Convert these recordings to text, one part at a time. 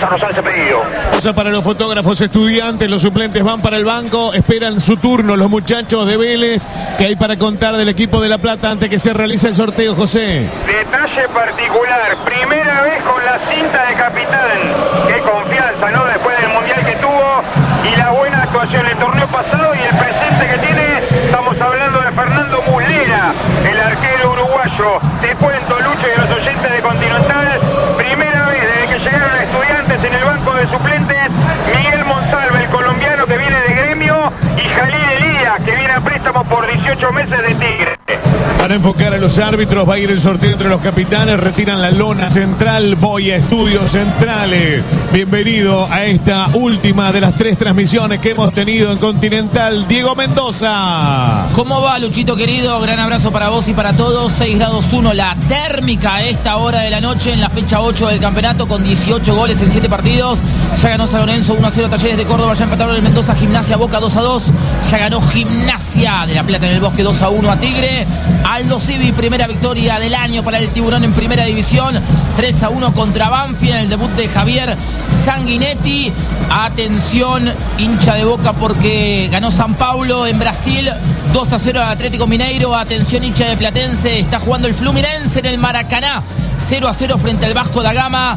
Mendoza Rosal ese pedido. Cosa para los fotógrafos estudiantes, los suplentes van para el banco, esperan su turno los muchachos de Vélez. ¿Qué hay para contar del equipo de La Plata antes que se realice el sorteo, José? Detalle particular, primera vez con la cinta de capitán. Qué confianza, ¿no? Después del mundial que tuvo y la buena actuación del torneo pasado y el presente que tiene. Estamos hablando de Fernando Muslera, el arquero uruguayo. Te cuento, Lucho, y los oyentes de Continental, primera vez desde que llegaron Estudiantes en el banco de suplentes, Miguel Monsalve, el colombiano que viene de Gremio, y Jalil Elías, que viene a préstamo por 18 meses de Tigre. Para enfocar a los árbitros va a ir el sorteo entre los capitanes, retiran la lona central, voy a Estudios Centrales. Bienvenido a esta última de las 3 transmisiones que hemos tenido en Continental. Diego Mendoza. ¿Cómo va, Luchito querido? Gran abrazo para vos y para todos. 6 grados 1 la térmica a esta hora de la noche en la fecha 8 del campeonato con 18 goles en 7 partidos. Ya ganó San Lorenzo 1-0 Talleres de Córdoba, ya empataron el Mendoza, Gimnasia Boca 2-2. Ya ganó Gimnasia de La Plata en el Bosque 2-1 a Tigre. Aldo Civi, primera victoria del año para el Tiburón en primera división. 3-1 contra Banfield en el debut de Javier Sanguinetti. Atención, hincha de Boca, porque ganó San Paulo en Brasil 2-0 al Atlético Mineiro. Atención, hincha de Platense, está jugando el Fluminense en el Maracaná 0-0 frente al Vasco da Gama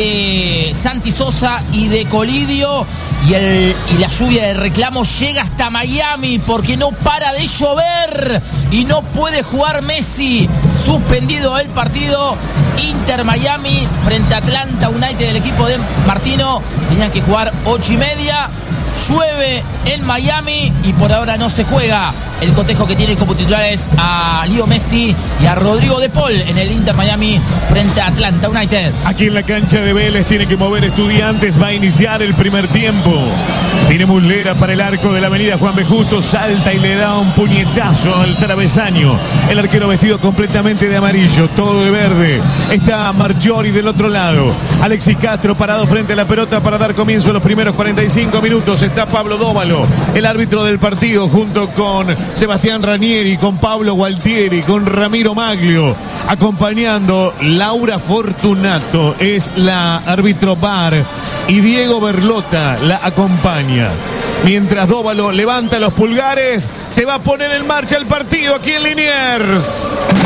de Santi Sosa y de Colidio. Y la lluvia de reclamos llega hasta Miami porque no para de llover y no puede jugar Messi. Suspendido el partido. Inter Miami frente a Atlanta United, el equipo de Martino. Tenían que jugar 8:30. Llueve en Miami y por ahora no se juega. El cotejo que tiene como titulares a Leo Messi y a Rodrigo de Paul en el Inter Miami frente a Atlanta United. Aquí en la cancha de Vélez tiene que mover Estudiantes, va a iniciar el primer tiempo. Tiene Muslera para el arco de la avenida Juan B. Justo, salta y le da un puñetazo al travesaño. El arquero vestido completamente de amarillo, todo de verde. Está Marchiori del otro lado. Alexis Castro parado frente a la pelota para dar comienzo a los primeros 45 minutos. Está Pablo Dóvalo, el árbitro del partido, junto con Sebastián Ranieri, con Pablo Gualtieri, con Ramiro Maglio. Acompañando Laura Fortunato, es la árbitro VAR, y Diego Berlota la acompaña. Mientras Dóvalo levanta los pulgares, se va a poner en marcha el partido aquí en Liniers.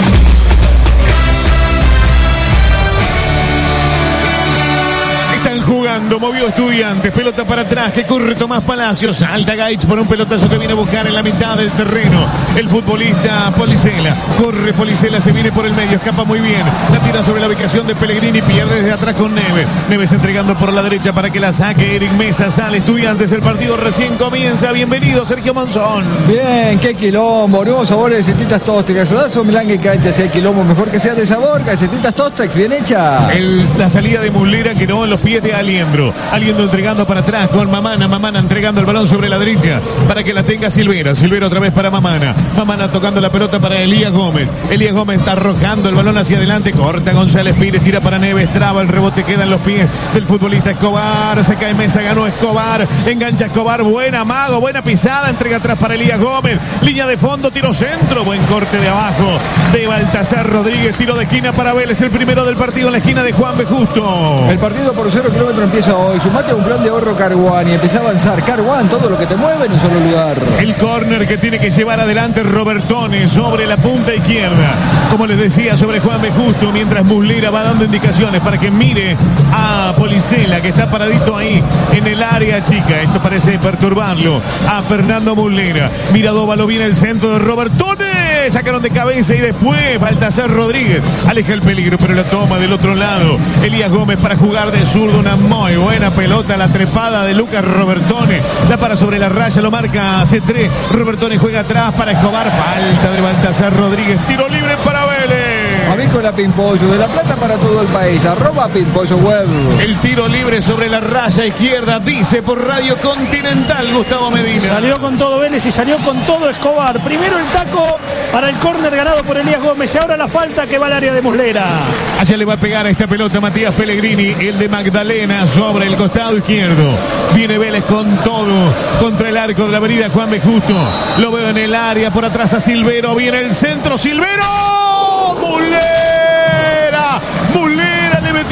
Jugando, movió Estudiantes, pelota para atrás, que corre Tomás Palacios, salta Gaich por un pelotazo que viene a buscar en la mitad del terreno, el futbolista Policela, corre Policela, se viene por el medio, escapa muy bien, la tira sobre la ubicación de Pellegrini, pierde desde atrás con Neves entregando por la derecha para que la saque Eric Mesa, sale Estudiantes, el partido recién comienza. Bienvenido, Sergio Monzón. Bien, qué quilombo, nuevo sabor de Galletitas Tostex, Sodazo Milán que cancha, sea quilombo, mejor que sea de sabor, Galletitas Tostex, bien hecha. La salida de Muslera quedó en los pies de Aliendro entregando para atrás con Mamana entregando el balón sobre la derecha para que la tenga Silvera otra vez para Mamana tocando la pelota para Elías Gómez está arrojando el balón hacia adelante, corta González Pires, tira para Neves, traba el rebote, queda en los pies del futbolista Escobar, se cae Mesa, ganó Escobar, engancha Escobar, buena amago, buena pisada, entrega atrás para Elías Gómez, línea de fondo, tiro centro, buen corte de abajo de Baltasar Rodríguez, tiro de esquina para Vélez, el primero del partido en la esquina de Juan B. Justo. El partido por 0 kilómetros empieza hoy. Sumate a un plan de ahorro Carguán y empieza a avanzar. Carguán, todo lo que te mueve en un solo lugar. El córner que tiene que llevar adelante Robertone sobre la punta izquierda. Como les decía, sobre Juan B. Justo, mientras Muslera va dando indicaciones para que mire a Policela, que está paradito ahí en el área chica. Esto parece perturbarlo a Fernando Muslera. Mira Dóvalo, viene el centro de Robertone. Sacaron de cabeza y después Baltasar Rodríguez aleja el peligro, pero la toma del otro lado. Elías Gómez para jugar de zurdo, una muy buena pelota, la trepada de Lucas Robertone, la para sobre la raya, lo marca C3, Robertone juega atrás para Escobar, falta de Baltasar Rodríguez, tiro libre para Vélez. Avícola Pimpollo, de La Plata para todo el país, @Pimpollo Web. El tiro libre sobre la raya izquierda, dice por Radio Continental Gustavo Medina. Salió con todo Vélez y salió con todo Escobar. Primero el taco para el córner ganado por Elías Gómez y ahora la falta que va al área de Muslera. Allá le va a pegar a esta pelota Matías Pellegrini, el de Magdalena, sobre el costado izquierdo. Viene Vélez con todo contra el arco de la avenida Juan B. Justo. Lo veo en el área, por atrás a Silvero, viene el centro, Silvero. Muslera le metió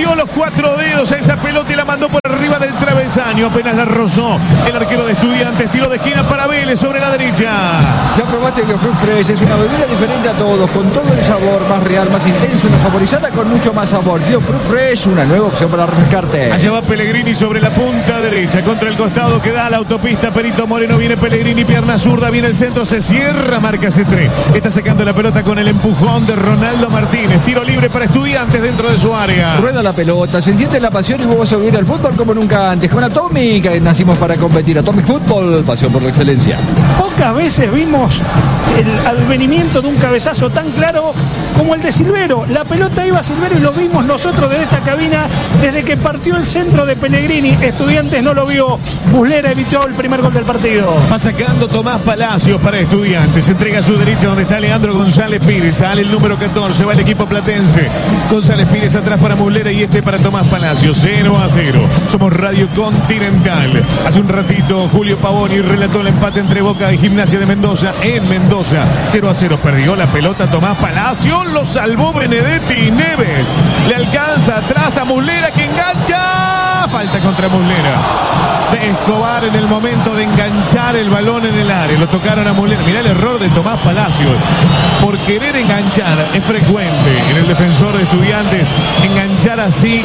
metió los 4 dedos a esa pelota y la mandó por arriba del travesaño. Apenas la rozó el arquero de Estudiantes. Tiro de esquina para Vélez sobre la derecha. Ya probaste Biofruit Fresh, es una bebida diferente a todos, con todo el sabor, más real, más intenso, una saborizada con mucho más sabor. Biofruit Fresh, una nueva opción para refrescarte. Allá va Pellegrini sobre la punta derecha, contra el costado que da a la autopista Perito Moreno. Viene Pellegrini, pierna zurda, viene el centro, se cierra, marca C3. Está sacando la pelota con el empujón de Ronaldo Martínez. Tiro libre para Estudiantes dentro de su área. Rueda la pelota, se siente la pasión y vos vas a vivir al fútbol como nunca antes. Con Atomic nacimos para competir. Atomic Fútbol, pasión por la excelencia. Pocas veces vimos el advenimiento de un cabezazo tan claro como el de Silvero. La pelota iba a Silvero y lo vimos nosotros desde esta cabina desde que partió el centro de Pellegrini. Estudiantes no lo vio. Muslera evitó el primer gol del partido. Va sacando Tomás Palacios para Estudiantes. Entrega a su derecha donde está Leandro González Pires. Sale el número 14. Va el equipo platense. González Pires atrás para Muslera y para Tomás Palacios. 0-0. Somos Radio Continental. Hace un ratito Julio Pavoni relató el empate entre Boca y Gimnasia de Mendoza en Mendoza. 0-0. Perdió la pelota Tomás Palacios. Lo salvó Benedetti y Neves. Le alcanza atrás a Muslera que engancha. Falta contra Muslera. De Escobar en el momento de enganchar el balón en el área. Lo tocaron a Muslera. Mirá el error de Tomás Palacios. Por querer enganchar, es frecuente en el defensor de Estudiantes enganchar así.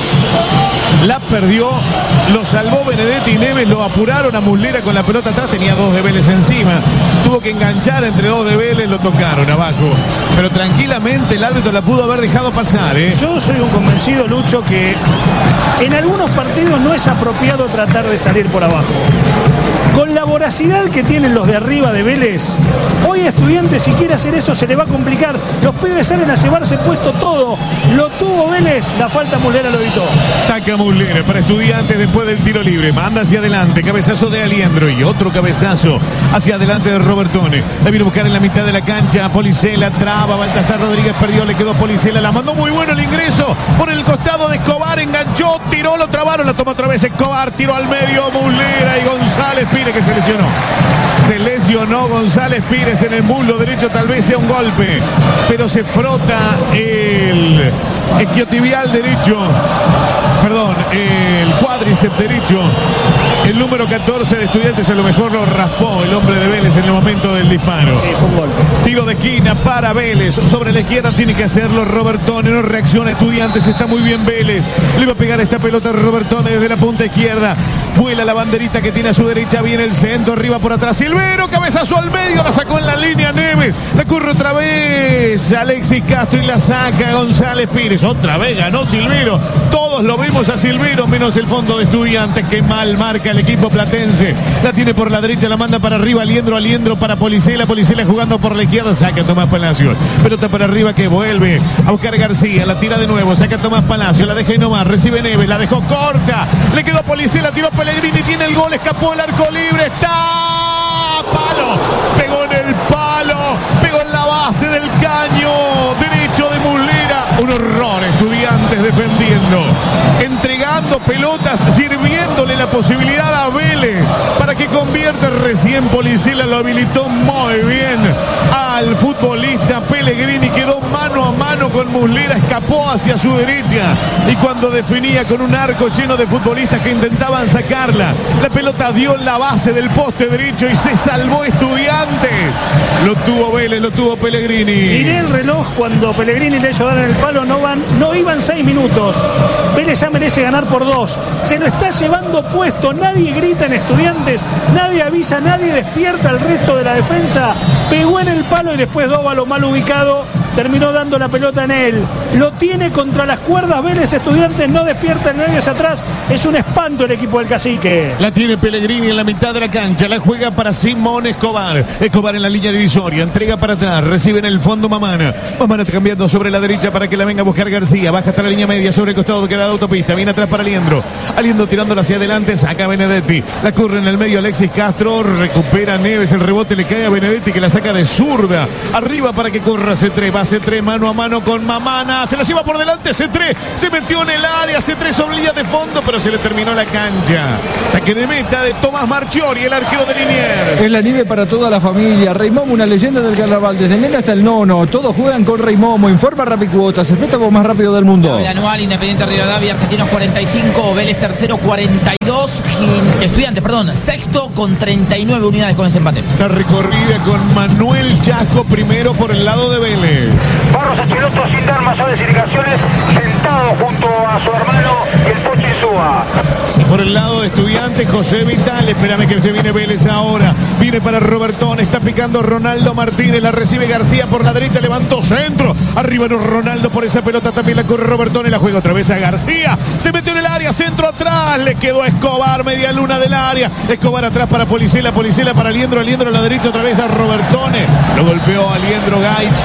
La perdió, lo salvó Benedetti y Neves, lo apuraron a Muslera con la pelota atrás, tenía 2 de Vélez encima, tuvo que enganchar entre 2 de Vélez, lo tocaron abajo, pero tranquilamente el árbitro la pudo haber dejado pasar. Yo soy un convencido, Lucho, que en algunos partidos no es apropiado tratar de salir por abajo. Con la voracidad que tienen los de arriba de Vélez, hoy a Estudiantes si quiere hacer eso se le va a complicar. Los pibes salen a llevarse puesto todo. Lo tuvo Vélez, la falta Muslera lo evitó. Saca Muslera para Estudiantes después del tiro libre. Manda hacia adelante, cabezazo de Aliendro y otro cabezazo hacia adelante de Robertone. La vino a buscar en la mitad de la cancha. Policela traba, Baltasar Rodríguez perdió, le quedó Policela. La mandó muy bueno el ingreso por el costado de Escobar. Enganchó, tiró, lo trabaron, la toma otra vez Escobar. Tiró al medio Muslera y González Pires que se lesionó. Se lesionó González Pires en el muslo derecho, tal vez sea un golpe, pero se frota el isquiotibial derecho, perdón, el cuádriceps derecho. El número 14 de Estudiantes a lo mejor lo raspó el hombre de Vélez en el momento del disparo. Sí, fue un golpe. Tiro de esquina para Vélez. Sobre la izquierda tiene que hacerlo Robertone. No reacciona Estudiantes. Está muy bien Vélez. Le va a pegar esta pelota a Robertone desde la punta izquierda. Vuela la banderita que tiene a su derecha. Viene el centro. Arriba por atrás. Silvero. Cabezazo al medio. La sacó en la línea Neves. La corre otra vez Alexis Castro y la saca González Pires. Otra vez ganó Silvero. Todos lo vimos a Silvero menos el fondo de Estudiantes. Que mal marca el equipo platense. La tiene por la derecha. La manda para arriba. Aliendro para Policela. Policela jugando por la izquierda. Saca Tomás Palacios. Pelota para arriba que vuelve a buscar García. La tira de nuevo. Saca Tomás Palacios. La deja y nomás. Recibe Neves. La dejó corta. Le quedó Policela. Tiró Pellegrini. Tiene el gol. Escapó el arco libre. Está. Palo. Pegó en el palo. Pegó en la base del caño derecho de Muslera. Un horror. Estudiantes defendiendo. Entregando pelotas. Sirviéndole la posibilidad a Vélez para que convierta. Recién Policela lo habilitó muy bien al futbolista Pellegrini. Quedó mano a mano con Muslera. Escapó hacia su derecha. Y cuando definía con un arco lleno de futbolistas que intentaban sacarla, la pelota dio en la base del poste derecho y se salvó Estudiantes. Lo tuvo Vélez, lo tuvo Pellegrini. Miré el reloj cuando Pellegrini le hizo dar en el palo. No iban 6 minutos. Vélez ya merece ganar por 2. Se lo está llevando puesto. Nadie grita en Estudiantes. Nadie avisa, nadie despierta al resto de la defensa. Pegó en el palo y después Dóvalo mal ubicado terminó dando la pelota en él. Lo tiene contra las cuerdas Vélez. Estudiantes no despierta en nadie hacia atrás. Es un espanto el equipo del Cacique. La tiene Pellegrini en la mitad de la cancha. La juega para Simón Escobar. Escobar en la línea divisoria. Entrega para atrás. Recibe en el fondo Mamana. Mamana está cambiando sobre la derecha para que la venga a buscar García. Baja hasta la línea media sobre el costado que da la autopista. Viene atrás para Aliendro. Aliendro tirándola hacia adelante. Saca a Benedetti. La corre en el medio Alexis Castro. Recupera Neves. El rebote le cae a Benedetti que la saca saca de zurda. Arriba para que corra C3. Va C3 mano a mano con Mamana. Se la lleva por delante C3. Se metió en el área. C3 sobre línea de fondo, pero se le terminó la cancha. Saque de meta de Tomás Marchiori, el arquero de Liniers. Es la nieve para toda la familia. Rey Momo, una leyenda del carnaval. Desde el nene hasta el nono. Todos juegan con Rey Momo. Informa Rapicuotas, el préstamo más rápido del mundo. El anual Independiente Rivadavia, Argentinos 45, Vélez tercero 42, Estudiantes, sexto con 39 unidades con este empate. La recorrida con Manuel Chasco primero por el lado de Vélez. Barros Echeloto sin dar más indicaciones, sentado junto a su hermano el Pocho Insúa. Y por el lado de Estudiantes, José Vital. Espérame que se viene Vélez ahora. Viene para Robertón. Está picando Ronaldo Martínez. La recibe García por la derecha. Levantó centro. Arriba no Ronaldo por esa pelota. También la corre Robertón y la juega otra vez a García. Se metió en el área. Centro atrás. Le quedó a Escobar. Media luna del área. Escobar atrás para Policela. Policela para Aliendro. Aliendro a la derecha otra vez a Robertone. Lo golpeó Aliendro Gaich.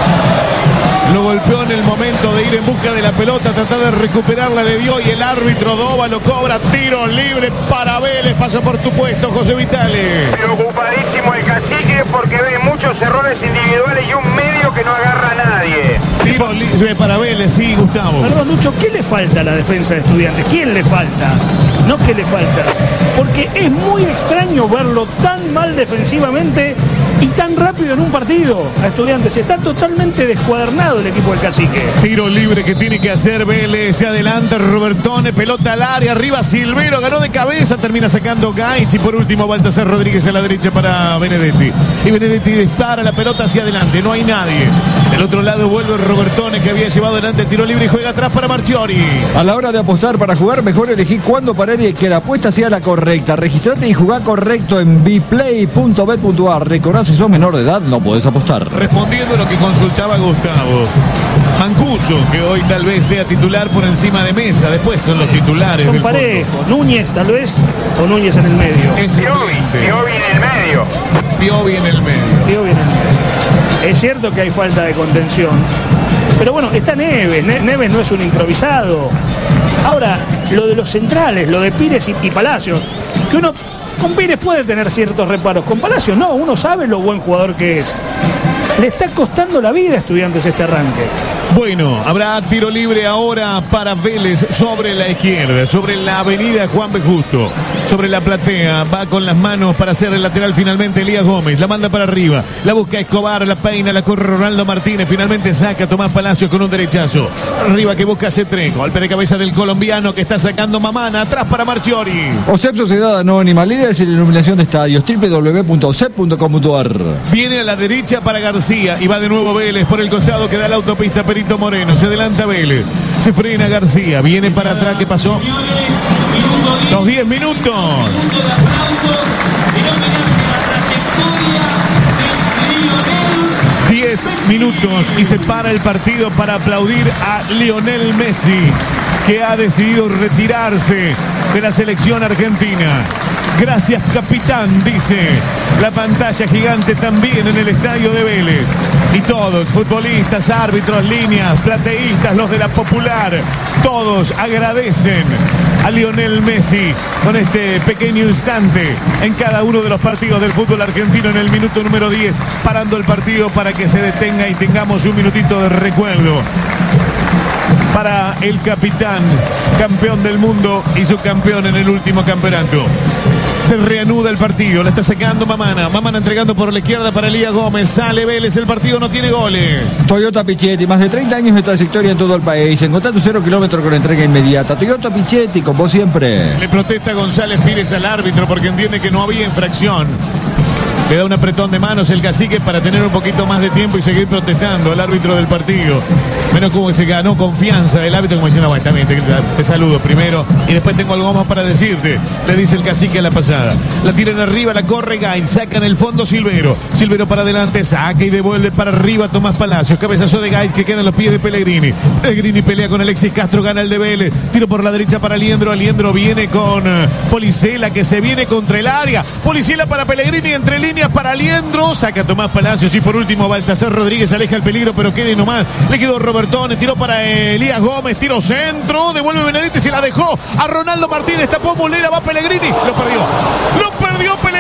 Lo golpeó en el momento de ir en busca de la pelota, tratar de recuperarla de Dios y el árbitro Doba lo cobra, tiro libre para Vélez, pasa por tu puesto, José Vitale. Preocupadísimo el Cacique porque ve muchos errores individuales y un medio que no agarra a nadie. Tiro libre para Vélez, sí, Gustavo. Perdón, Lucho, ¿qué le falta a la defensa de Estudiantes? ¿Quién le falta? No, ¿qué le falta? Porque es muy extraño verlo tan mal defensivamente y tan rápido en un partido a Estudiantes. Está totalmente descuadernado el equipo del Cacique. Tiro libre que tiene que hacer Vélez. Se adelanta Robertone, pelota al área, arriba Silvero, ganó de cabeza, termina sacando Gaich y por último Baltasar Rodríguez a la derecha para Benedetti. Y Benedetti dispara la pelota hacia adelante, no hay nadie. Del otro lado vuelve Robertone que había llevado adelante el tiro libre y juega atrás para Marchiori. A la hora de apostar para jugar, mejor elegí cuándo parar y que la apuesta sea la correcta. Registrate y jugá correcto en bplay.bet.ar. Recordá, si sos menor de edad, no podés apostar. Respondiendo a lo que consultaba Gustavo, Mancuso, que hoy tal vez sea titular por encima de Mesa, después son los titulares. Son parejos, Núñez tal vez, o Núñez en el medio. Es Piovi en el medio. Piovi en el medio. Piovi en el medio. Es cierto que hay falta de contención, pero bueno, está Neves. Neves no es un improvisado. Ahora, lo de los centrales, lo de Pires y Palacios, que uno con Pires puede tener ciertos reparos, con Palacios no, uno sabe lo buen jugador que es. Le está costando la vida a Estudiantes este arranque. Bueno, habrá tiro libre ahora para Vélez sobre la izquierda, sobre la avenida Juan B. Justo, sobre la platea, va con las manos para hacer el lateral finalmente Elías Gómez, la manda para arriba, la busca Escobar, la peina, la corre Ronaldo Martínez, finalmente saca Tomás Palacios con un derechazo, arriba que busca C3, golpe de cabeza del colombiano que está sacando Mamana, atrás para Marchiori. OSEP Sociedad Anónima, líderes en iluminación de estadios, www.osep.com.ar. Viene a la derecha para García y va de nuevo Vélez por el costado que da la autopista Perito Moreno. Se adelanta Vélez, se frena García, viene para atrás. ¿Qué pasó? Los 10 minutos. 10 minutos y se para el partido para aplaudir a Lionel Messi, que ha decidido retirarse de la selección argentina. Gracias, capitán, dice la pantalla gigante también en el estadio de Vélez. Y todos, futbolistas, árbitros, líneas, plateístas, los de la Popular, todos agradecen a Lionel Messi con este pequeño instante en cada uno de los partidos del fútbol argentino en el minuto número 10, parando el partido para que se detenga y tengamos un minutito de recuerdo para el capitán, campeón del mundo y subcampeón en el último campeonato. Se reanuda el partido, la está sacando Mamana. Mamana entregando por la izquierda para Elías Gómez. Sale Vélez, el partido no tiene goles. Toyota Pichetti, más de 30 años de trayectoria en todo el país. Encontrá tu 0 kilómetro con entrega inmediata. Toyota Pichetti, con vos siempre. Le protesta González Pires al árbitro porque entiende que no había infracción. Le da un apretón de manos el cacique para tener un poquito más de tiempo y seguir protestando al árbitro del partido. Menos como que se ganó confianza el árbitro, como diciendo, bueno, también te saludo primero y después tengo algo más para decirte, le dice el cacique a la pasada. La tiran arriba, la corre Gain, saca en el fondo Silvero. Silvero para adelante, saca y devuelve para arriba Tomás Palacios. Cabezazo de Gain que queda en los pies de Pellegrini. Pellegrini pelea con Alexis Castro, gana el de Vélez. Tiro por la derecha para Aliendro. Aliendro viene con Policela que se viene contra el área. Policela para Pellegrini, entre líneas para Aliendro. Saca Tomás Palacios y por último Baltasar Rodríguez aleja el peligro, pero quede nomás. Le quedó Robertone, tiró para Elías Gómez, tiro centro, devuelve Benedetti, se la dejó a Ronaldo Martínez, tapó Mulera, va Pellegrini, lo perdió Pellegrini, la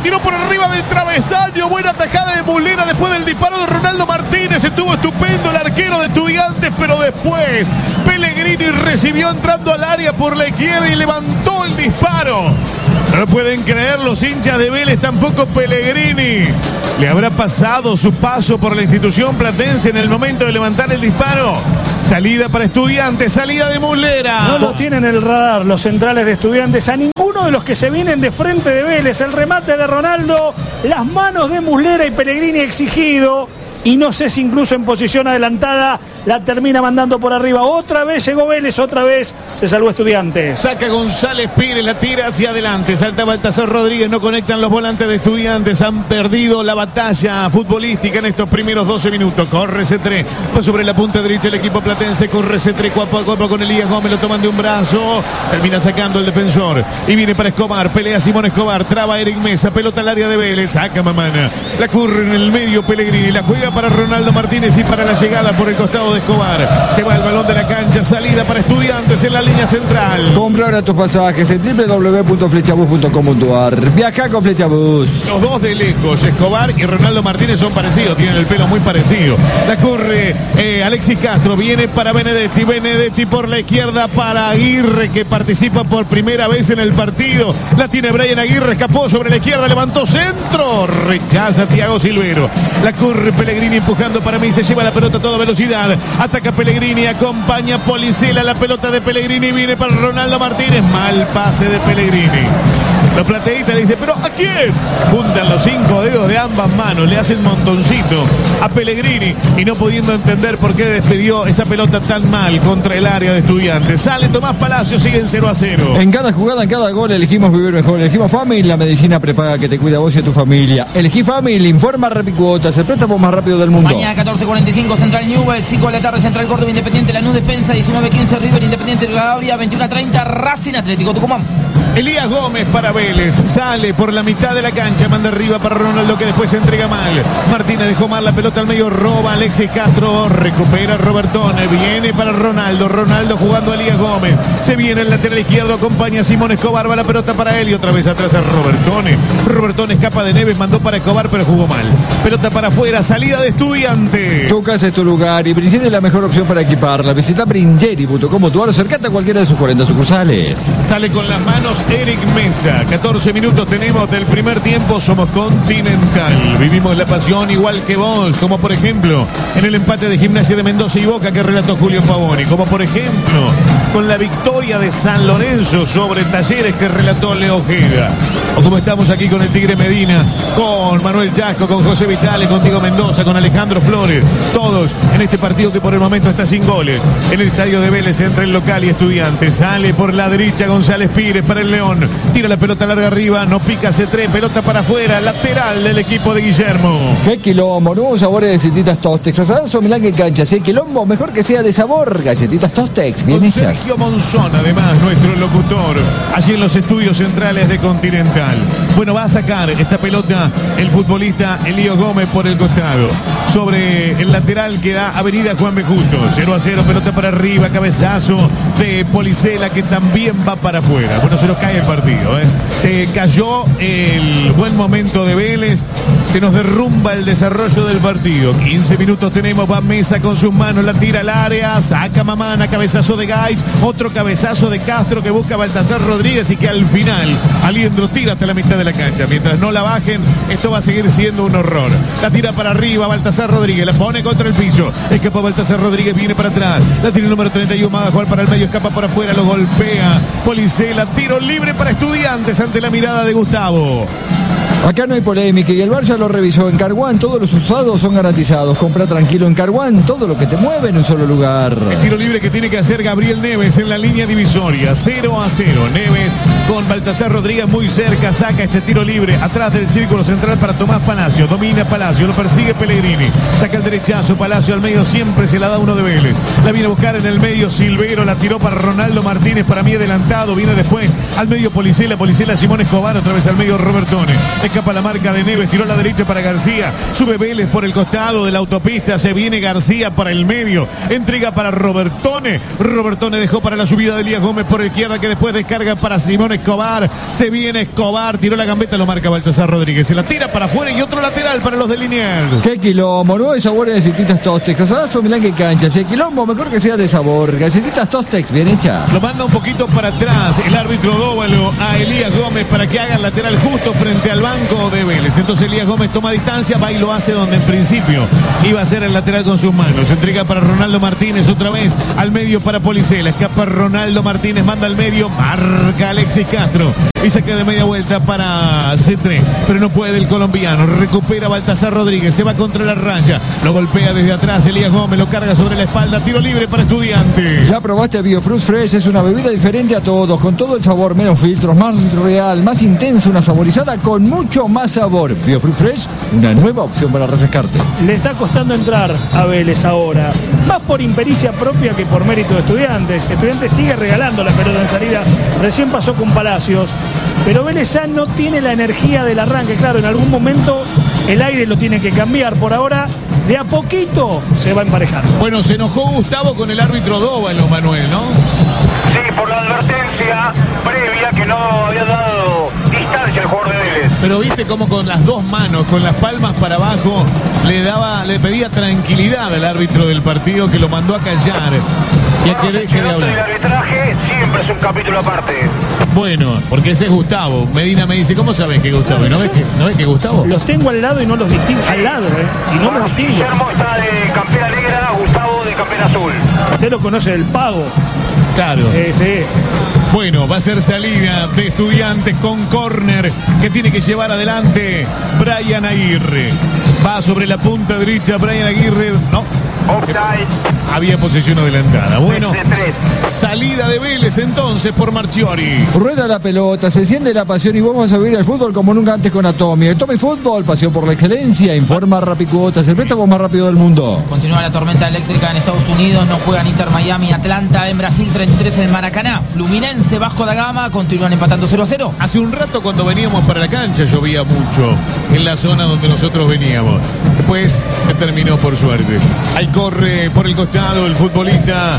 tiró por arriba del travesaño. Buena tajada de Muslera después del disparo de Ronaldo Martínez. Estuvo estupendo el arquero de Estudiantes, pero después Pellegrini recibió entrando al área por la izquierda y levantó el disparo. No pueden creer los hinchas de Vélez, tampoco Pellegrini. ¿Le habrá pasado su paso por la institución platense en el momento de levantar el disparo? Salida para Estudiantes, salida de Muslera. No lo tienen en el radar los centrales de Estudiantes, a ninguno de los que se vienen de frente de Vélez. El remate de Ronaldo, las manos de Muslera y Pellegrini exigido. Y no sé si incluso en posición adelantada la termina mandando por arriba. Otra vez llegó Vélez, otra vez se salvó Estudiantes. Saca González Pires, la tira hacia adelante. Salta Baltasar Rodríguez, no conectan los volantes de Estudiantes. Han perdido la batalla futbolística en estos primeros 12 minutos. Corre C3, va sobre la punta derecha el equipo platense. Corre C3 cuerpo a cuerpo con Elías Gómez, lo toman de un brazo. Termina sacando el defensor. Y viene para Escobar, pelea Simón Escobar. Traba Eric Mesa, pelota al área de Vélez. Saca Mamana, la corre en el medio Pellegrini, la juega para Ronaldo Martínez y para la llegada por el costado de Escobar. Se va el balón de la cancha, salida para Estudiantes en la línea central. Compra ahora tus pasajes en www.flechabus.com.ar. Viaja con Flechabus. Los dos de lejos, Escobar y Ronaldo Martínez son parecidos, tienen el pelo muy parecido. La corre Alexis Castro, viene para Benedetti. Benedetti por la izquierda para Aguirre, que participa por primera vez en el partido. La tiene Brian Aguirre, escapó sobre la izquierda, levantó centro, rechaza Thiago Silvero. La corre Pellegrini empujando para mí, se lleva la pelota a toda velocidad. Ataca Pellegrini, acompaña Policela, la pelota de Pellegrini viene para Ronaldo Martínez. Mal pase de Pellegrini. Los plateístas le dicen, ¿pero a quién? Se juntan los 5 dedos de ambas manos, le hacen montoncito a Pellegrini y no pudiendo entender por qué despedió esa pelota tan mal contra el área de Estudiantes. Sale Tomás Palacio, siguen 0-0. En cada jugada, en cada gol, elegimos vivir mejor. Elegimos Family, la medicina prepaga que te cuida a vos y a tu familia. Elegí Family, informa Rapicuotas, el préstamo más rápido del mundo. Mañana 14:45 Central Newell's, 5 de la tarde Central Córdoba Independiente, Lanús Defensa, 19:15 River Independiente Rivadavia, 21:30 Racing Atlético Tucumán. Elías Gómez para Vélez, sale por la mitad de la cancha, manda arriba para Ronaldo que después se entrega mal. Martínez dejó mal la pelota al medio, roba Alexis Castro, recupera Robertone, viene para Ronaldo, Ronaldo jugando a Elías Gómez, se viene el lateral izquierdo, acompaña a Simón Escobar, va la pelota para él y otra vez atrás a Robertone. Robertone escapa de Neves, mandó para Escobar pero jugó mal. Pelota para afuera, salida de Estudiante. Tu casa es tu lugar y Bringeri es la mejor opción para equiparla. Visita Bringeri.com.ar, acercate a cualquiera de sus 40 sucursales. Sale con las manos Eric Mesa. 14 minutos tenemos del primer tiempo. Somos Continental. Vivimos la pasión igual que vos. Como por ejemplo en el empate de Gimnasia de Mendoza y Boca que relató Julio Pavoni. Como por ejemplo con la victoria de San Lorenzo sobre Talleres que relató Leo Ojeda. O como estamos aquí con el Tigre Medina, con Manuel Chasco, con José Vitale, con Diego Mendoza, con Alejandro Flores. Todos en este partido que por el momento está sin goles. En el estadio de Vélez entre el local y Estudiantes. Sale por la derecha González Pires para el León, tira la pelota larga arriba, no pica C3, pelota para afuera, lateral del equipo de Guillermo. ¡Qué quilombo! Nuevos sabores de galletitas Tostex, asadas o milán en cancha. Si hay quilombo, mejor que sea de sabor. Galletitas Tostex, bien con hechas. Sergio Monzón, además, nuestro locutor, allí en los estudios centrales de Continental. Bueno, va a sacar esta pelota el futbolista Elías Gómez por el costado. Sobre el lateral que da Avenida Juan B. Justo. 0-0, pelota para arriba, cabezazo de Policela que también va para afuera. Bueno, se nos cae el partido, ¿eh? Se cayó el buen momento de Vélez, se nos derrumba el desarrollo del partido. 15 minutos tenemos, va Mesa con sus manos, la tira al área, saca Mamana, cabezazo de Gaich, otro cabezazo de Castro que busca a Baltasar Rodríguez y que al final Aliendro tira hasta la mitad de la cancha. Mientras no la bajen, esto va a seguir siendo un horror. La tira para arriba, Baltasar Rodríguez, la pone contra el piso, escapa Baltasar Rodríguez, viene para atrás, la tira el número 31, va a jugar para el medio, escapa por afuera, lo golpea Policela, tiro libre para Estudiantes ante la mirada de Gustavo. Acá no hay polémica y el Bar ya lo revisó. En Carguán todos los usados son garantizados. Compra tranquilo en Carguán, todo lo que te mueve en un solo lugar. El tiro libre que tiene que hacer Gabriel Neves en la línea divisoria. 0-0. Neves con Baltasar Rodríguez muy cerca. Saca este tiro libre atrás del círculo central para Tomás Palacio. Domina Palacio, lo persigue Pellegrini. Saca el derechazo, Palacio al medio, siempre se la da uno de Vélez. La viene a buscar en el medio Silvero, la tiró para Ronaldo Martínez, para mí adelantado. Viene después al medio Policela, Simón Escobar, otra vez al medio Robertone. escapa la marca de Neves, tiró a la derecha para García, sube Vélez por el costado de la autopista, se viene García para el medio, entrega para Robertone dejó para la subida de Elías Gómez por izquierda, que después descarga para Simón Escobar, se viene Escobar, tiró la gambeta, lo marca Baltasar Rodríguez, se la tira para afuera y otro lateral para los de Liniers. Qué quilombo, nuevo sabor de galletitas Tostex, asadazo Milán que cancha, si el quilombo mejor que sea de sabor, galletitas Tostex bien hechas. Lo manda un poquito para atrás el árbitro Dóvalo a Elías Gómez para que haga el lateral justo frente al banco de Vélez. Entonces Elías Gómez toma distancia, va y lo hace donde en principio iba a ser el lateral con sus manos. Se entrega para Ronaldo Martínez otra vez al medio para Policela, escapa Ronaldo Martínez, manda al medio, marca Alexis Castro y saca de media vuelta para C3, pero no puede el colombiano, recupera Baltasar Rodríguez, se va contra la raya, lo golpea desde atrás Elías Gómez, lo carga sobre la espalda, tiro libre para Estudiantes. Ya probaste Biofruit Fresh, es una bebida diferente a todos, con todo el sabor, menos filtros, más real, más intensa, una saborizada con mucho más sabor. Biofruit Fresh, una nueva opción para refrescarte. Le está costando entrar a Vélez ahora, más por impericia propia que por mérito de Estudiantes. Estudiantes sigue regalando la pelota en salida, recién pasó con Palacios, pero Vélez ya no tiene la energía del arranque. Claro, en algún momento el aire lo tiene que cambiar. Por ahora, de a poquito se va emparejando. Bueno, se enojó Gustavo con el árbitro Dóvalo, Manuel, ¿no? Sí, por la advertencia previa que no había dado distancia al jugador de Vélez. Pero viste cómo con las dos manos, con las palmas para abajo, le pedía tranquilidad al árbitro del partido, que lo mandó a callar y a que deje de hablar. El arbitraje siempre es un capítulo aparte. Bueno, porque ese es Gustavo. Medina me dice, ¿cómo sabes que es Gustavo? ¿No ves que es Gustavo? Los tengo al lado y no los distingo. Al lado, y no los distingo. Guillermo está de campera negra, Gustavo de campera azul. Usted lo conoce del Pago. Claro. Sí. Bueno, va a ser salida de Estudiantes con córner que tiene que llevar adelante Brian Aguirre. Va sobre la punta derecha Brian Aguirre. No. Offside. Había posesión adelantada. Bueno, salida de Vélez entonces por Marchiori. Rueda la pelota, se enciende la pasión y vamos a vivir el fútbol como nunca antes con Atomi. Atomi Fútbol, pasión por la excelencia, informa Rapicuotas, el préstamo más rápido del mundo. Continúa la tormenta eléctrica en Estados Unidos, no juegan Inter Miami, Atlanta en Brasil, 33 en el Maracaná, Fluminense, Vasco da Gama, continúan empatando 0-0. Hace un rato cuando veníamos para la cancha llovía mucho en la zona donde nosotros veníamos. Después se terminó por suerte. Ahí corre por el costado el futbolista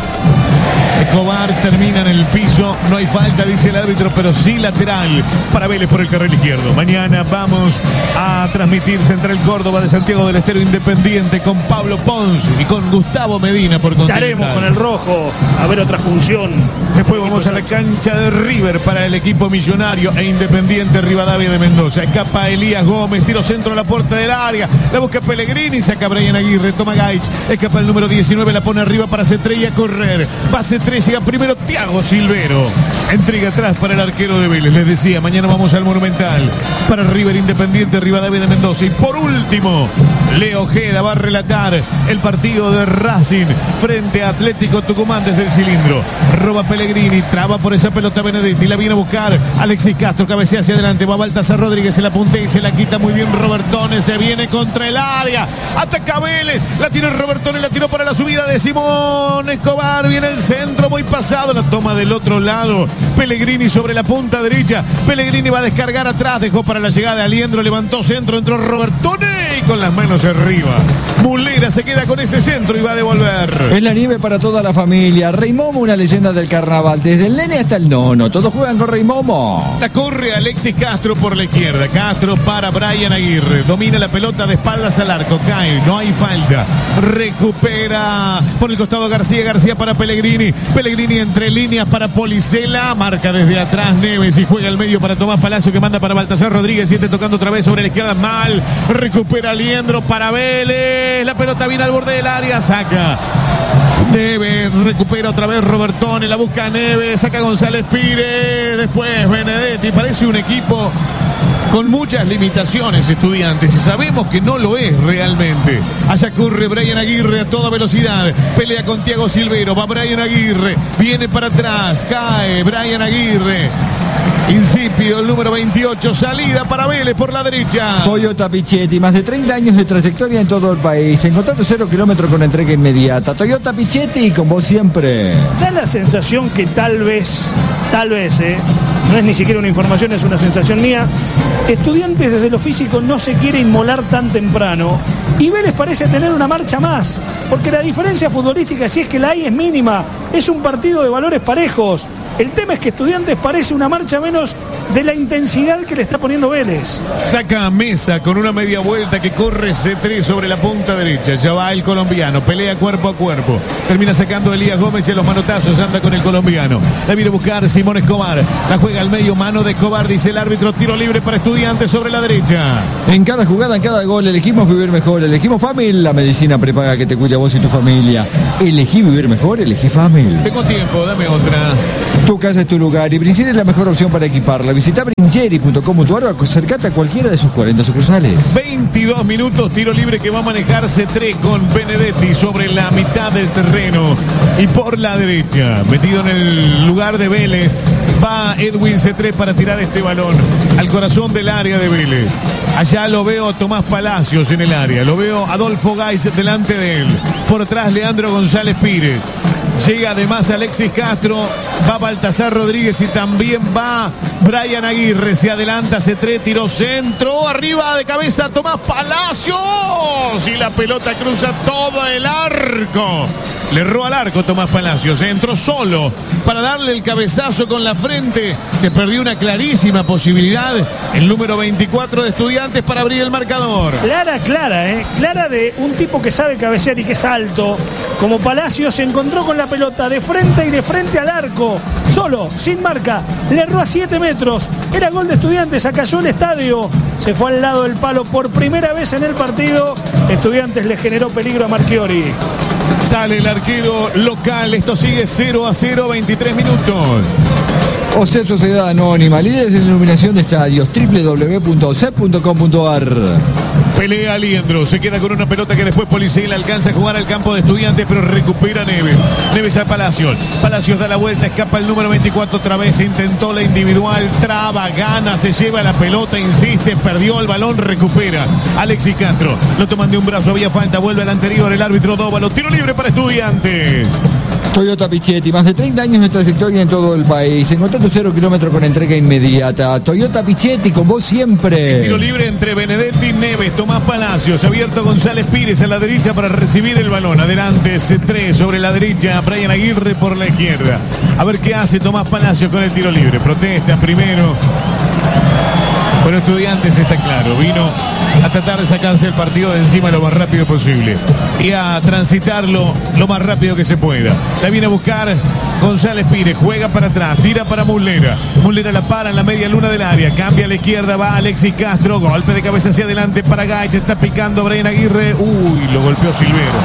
Escobar, termina en el piso, no hay falta, dice el árbitro, pero sí lateral para Vélez por el carril izquierdo. Mañana vamos a transmitir Central Córdoba de Santiago del Estero Independiente con Pablo Pons y con Gustavo Medina por Continental. Estaremos con el rojo a ver otra función. Después vamos a la cancha de River para el equipo millonario e Independiente Rivadavia de Mendoza. Escapa Elías Gómez, tiro centro a la puerta del área, la busca Pellegrini, saca Brian Aguirre, toma Gaich, escapa el número 19, la pone arriba para C3 y a correr. Va C3, llega primero Thiago Silvero, entrega atrás para el arquero de Vélez. Les decía, mañana vamos al Monumental para River Independiente Rivadavia de Mendoza. Y por último, Leo Ojeda va a relatar el partido de Racing frente a Atlético Tucumán desde el cilindro. Roba Pellegrini, traba por esa pelota Benedetti, la viene a buscar Alexis Castro, cabecea hacia adelante, va Baltasar Rodríguez, se la puntea y se la quita muy bien Robertone, se viene contra el área, ataca Vélez, la tiene Robertone, la tiró para la subida de Simón Escobar, viene el centro muy pasado, la toma del otro lado, Pellegrini sobre la punta derecha, Pellegrini va a descargar atrás, dejó para la llegada de Aliendro, levantó centro, entró Robertone y con las manos arriba, Mulera se queda con ese centro y va a devolver. Es la nieve para toda la familia, Rey Momo, una leyenda del carnaval, desde el nene hasta el nono, todos juegan con Rey Momo. La corre Alexis Castro por la izquierda, Castro para Brian Aguirre, domina la pelota de espaldas al arco, cae, no hay falta, recupera por el costado García para Pellegrini, Pellegrini entre líneas para Policela, marca desde atrás Neves y juega al medio para Tomás Palacio que manda para Baltasar Rodríguez, siete tocando otra vez sobre la izquierda, mal, recupera Aliendro para Vélez, la pelota viene al borde del área, saca Neves, recupera otra vez Robertone, la busca Neves, saca González Pires, después Benedetti, parece un equipo con muchas limitaciones Estudiantes y sabemos que no lo es realmente. Allá corre Brian Aguirre a toda velocidad, pelea con Thiago Silvero, va Brian Aguirre, viene para atrás, cae Brian Aguirre, Insípido, el número 28, salida para Vélez por la derecha. Toyota Pichetti, más de 30 años de trayectoria en todo el país, encontrando 0 kilómetros con entrega inmediata. Toyota Pichetti, con vos siempre. Da la sensación que tal vez, no es ni siquiera una información, es una sensación mía. Estudiantes desde lo físico no se quiere inmolar tan temprano y Vélez parece tener una marcha más, porque la diferencia futbolística, si es que la hay, es mínima. Es un partido de valores parejos. El tema es que Estudiantes parece una marcha menos de la intensidad que le está poniendo Vélez. Saca a Mesa con una media vuelta que corre C3 sobre la punta derecha. Ya va el colombiano, pelea cuerpo a cuerpo. Termina sacando a Elías Gómez y a los manotazos anda con el colombiano. La viene a buscar Simón Escobar. La juega al medio, mano de Escobar, dice el árbitro. Tiro libre para Estudiantes sobre la derecha. En cada jugada, en cada gol, elegimos vivir mejor. Elegimos Famil, la medicina prepaga que te cuida a vos y tu familia. Elegí vivir mejor, elegí Famil. Tengo tiempo, dame otra. Tu casa es tu lugar y Brincheri es la mejor opción para equiparla. Visita brincheri.com.ar o acercate a cualquiera de sus 40 sucursales. 22 minutos, tiro libre que va a manejar C3 con Benedetti sobre la mitad del terreno y por la derecha, metido en el lugar de Vélez, va Edwin C3 para tirar este balón al corazón del área de Vélez. Allá lo veo a Tomás Palacios en el área, lo veo a Adolfo Gais delante de él, por atrás Leandro González Pires. Llega además Alexis Castro, va Baltasar Rodríguez y también va Brian Aguirre. Se adelanta C3, tiró centro, arriba de cabeza Tomás Palacios y la pelota cruza todo el arco. Le erró al arco Tomás Palacios, entró solo para darle el cabezazo con la frente. Se perdió una clarísima posibilidad, el número 24 de Estudiantes para abrir el marcador. Clara de un tipo que sabe cabecear y que es alto. Como Palacios se encontró con la pelota de frente al arco, solo, sin marca, le erró a 7 metros. Era gol de Estudiantes, acalló el estadio. Se fue al lado del palo por primera vez en el partido. Estudiantes le generó peligro a Marchiori. Sale el arquero local, esto sigue 0-0, 23 minutos. OSEP Sociedad Anónima, líderes en iluminación de estadios, www.osep.com.ar. Pelea Liendro, se queda con una pelota que después Policía le alcanza a jugar al campo de Estudiantes, pero recupera Neves. Neves a Palacios. Palacios da la vuelta, escapa el número 24 otra vez, intentó la individual, traba, gana, se lleva la pelota, insiste, perdió el balón, recupera. Alexis Castro, lo toman de un brazo, había falta, vuelve al anterior, el árbitro Dóvalo, tiro libre para Estudiantes. Toyota Pichetti, más de 30 años de trayectoria en todo el país. Encontrando 0 kilómetros con entrega inmediata. Toyota Pichetti, con vos siempre. Tiro libre entre Benedetti y Neves. Tomás Palacios, abierto González Pires a la derecha para recibir el balón. Adelante C3 sobre la derecha. Brian Aguirre por la izquierda. A ver qué hace Tomás Palacios con el tiro libre. Protesta primero. Bueno, Estudiantes está claro. Vino a tratar de sacarse el partido de encima lo más rápido posible y a transitarlo lo más rápido que se pueda. La viene a buscar González Pires, juega para atrás, tira para Muslera. Muslera la para en la media luna del área, cambia a la izquierda, va Alexis Castro, golpe de cabeza hacia adelante para Gaich, está picando Brian Aguirre. Uy, lo golpeó Silvero.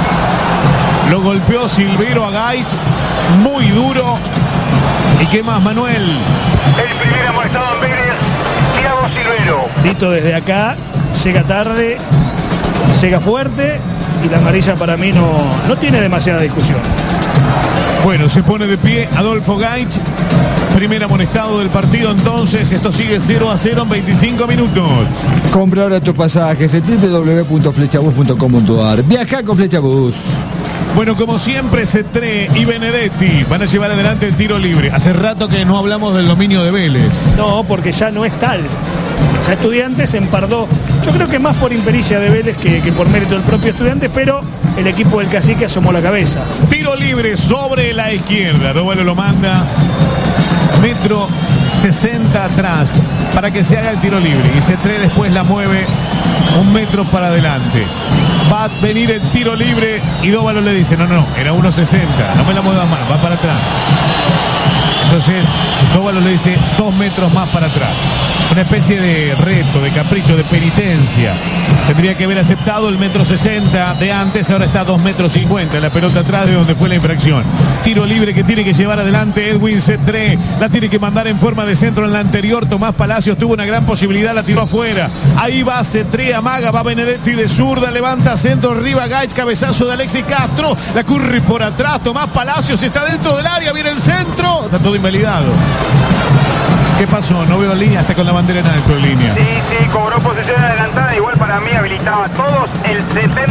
Lo golpeó Silvero a Gaich, muy duro. ¿Y qué más, Manuel? El primer amonestado en Vélez, Thiago Silvero. Dito desde acá, llega tarde, llega fuerte y la amarilla para mí no tiene demasiada discusión. Bueno, se pone de pie Adolfo Gaich, primer amonestado del partido. Entonces esto sigue 0-0 en 25 minutos. Compra ahora tus pasajes en www.flechabus.com.ar. Viaja con Flechabus. Bueno, como siempre, C3 y Benedetti van a llevar adelante el tiro libre. Hace rato que no hablamos del dominio de Vélez. No, porque ya no es tal. Ya Estudiantes empardó, yo creo que más por impericia de Vélez que por mérito del propio Estudiantes, pero el equipo del Cacique asomó la cabeza. Tiro libre sobre la izquierda. Dóvalo lo manda. Metro 60 atrás para que se haga el tiro libre. Y C3 después la mueve 1 metro para adelante. Va a venir el tiro libre y Dóvalo le dice, no, era 1.60, no me la muevas más, va para atrás. Entonces Dóvalo le dice 2 metros más para atrás. Una especie de reto, de capricho, de penitencia. Tendría que haber aceptado el 1.60 m de antes, ahora está 2.50 m, la pelota atrás de donde fue la infracción. Tiro libre que tiene que llevar adelante Edwin C3, la tiene que mandar en forma de centro en la anterior. Tomás Palacios tuvo una gran posibilidad, la tiró afuera. Ahí va C3, amaga, va Benedetti de zurda, levanta centro, arriba Gaich, cabezazo de Alexis Castro, la curry por atrás, Tomás Palacios está dentro del área, viene el centro, está todo invalidado. ¿Qué pasó? No veo línea, hasta con la bandera en alto de línea. Sí, cobró posición adelantada. Igual para mí habilitaba a todos el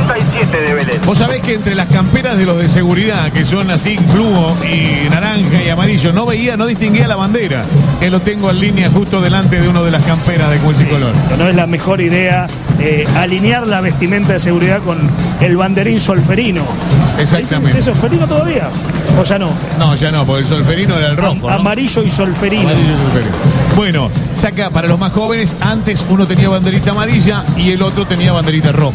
77 de Vélez. Vos sabés que entre las camperas de los de seguridad, que son así, fluo y naranja y amarillo, no distinguía la bandera. Que lo tengo en línea justo delante de uno de las camperas de multicolor. Sí, no es la mejor idea alinear la vestimenta de seguridad con el banderín solferino. Exactamente. ¿Es solferino todavía? ¿O ya no? No, ya no, porque el solferino era el rojo, ¿no? Amarillo y solferino. Amarillo y solferino. Bueno, saca para los más jóvenes. Antes uno tenía banderita amarilla y el otro tenía banderita roja.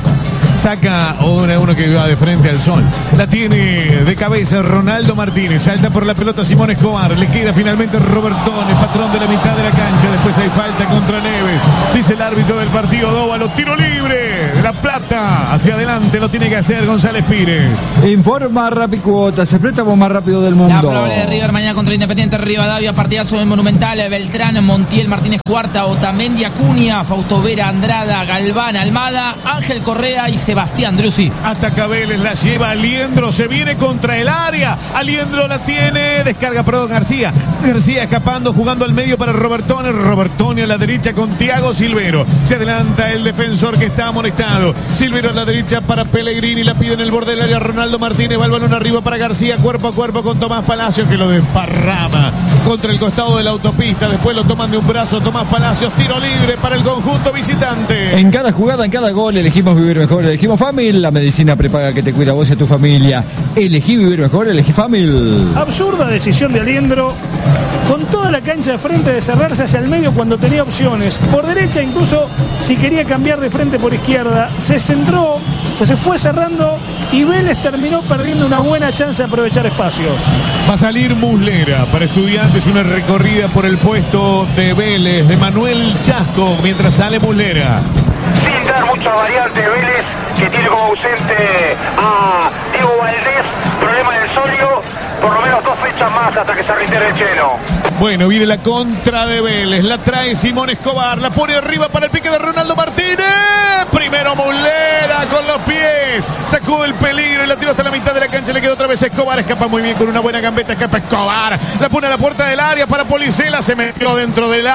Saca uno que va de frente al sol. La tiene de cabeza Ronaldo Martínez. Salta por la pelota Simón Escobar. Le queda finalmente Robertón, el patrón de la mitad de la cancha. Después hay falta contra Neves. Dice el árbitro del partido Dóvalo. Tiro libre de La Plata. Hacia adelante lo tiene que hacer González Pires. Informa Rapicuotas, el préstamo más rápido del mundo. La probable de River mañana contra Independiente Rivadavia. Partidazo del Monumental. Beltrán, Montiel, Martínez Cuarta, Otamendi, Acuña, Fausto Vera, Andrada, Galván, Almada, Ángel Correa y Sebastián Driussi. Ataca Vélez, la lleva Aliendro, se viene contra el área. Aliendro la tiene, descarga, García. García escapando, jugando al medio para Robertone. Robertone a la derecha con Thiago Silvero. Se adelanta el defensor que está amonestado. Silvero a la derecha para Pellegrini, la pide en el borde del área Ronaldo Martínez. Va el balón arriba para García, cuerpo a cuerpo con Tomás Palacios, que lo desparrama contra el costado de la autopista. Después lo toman de un brazo Tomás Palacios. Tiro libre para el conjunto visitante. En cada jugada, en cada gol, elegimos vivir mejor. Elegimos Famil, la medicina prepaga que te cuida a vos y a tu familia. Elegí vivir mejor, elegí Famil. Absurda decisión de Aliendro, con toda la cancha de frente, de cerrarse hacia el medio cuando tenía opciones. Por derecha, incluso si quería cambiar de frente por izquierda. Se centró, se fue cerrando y Vélez terminó perdiendo una buena chance de aprovechar espacios. Va a salir Muslera para Estudiantes, una recorrida por el puesto de Vélez, de Manuel Chasco, mientras sale Muslera. Sin dar muchas variantes, Vélez, que tiene como ausente a Diego Valdés, problema del solio, por lo menos 2 fechas más hasta que se reitere el Cheno. Bueno, viene la contra de Vélez, la trae Simón Escobar, la pone arriba para el pique de Ronaldo Martínez. Primero Muslera con los pies, sacó el peligro y la tiró hasta la mitad de la cancha, le quedó otra vez Escobar, escapa muy bien con una buena gambeta, escapa Escobar, la pone a la puerta del área para Policela, se metió dentro del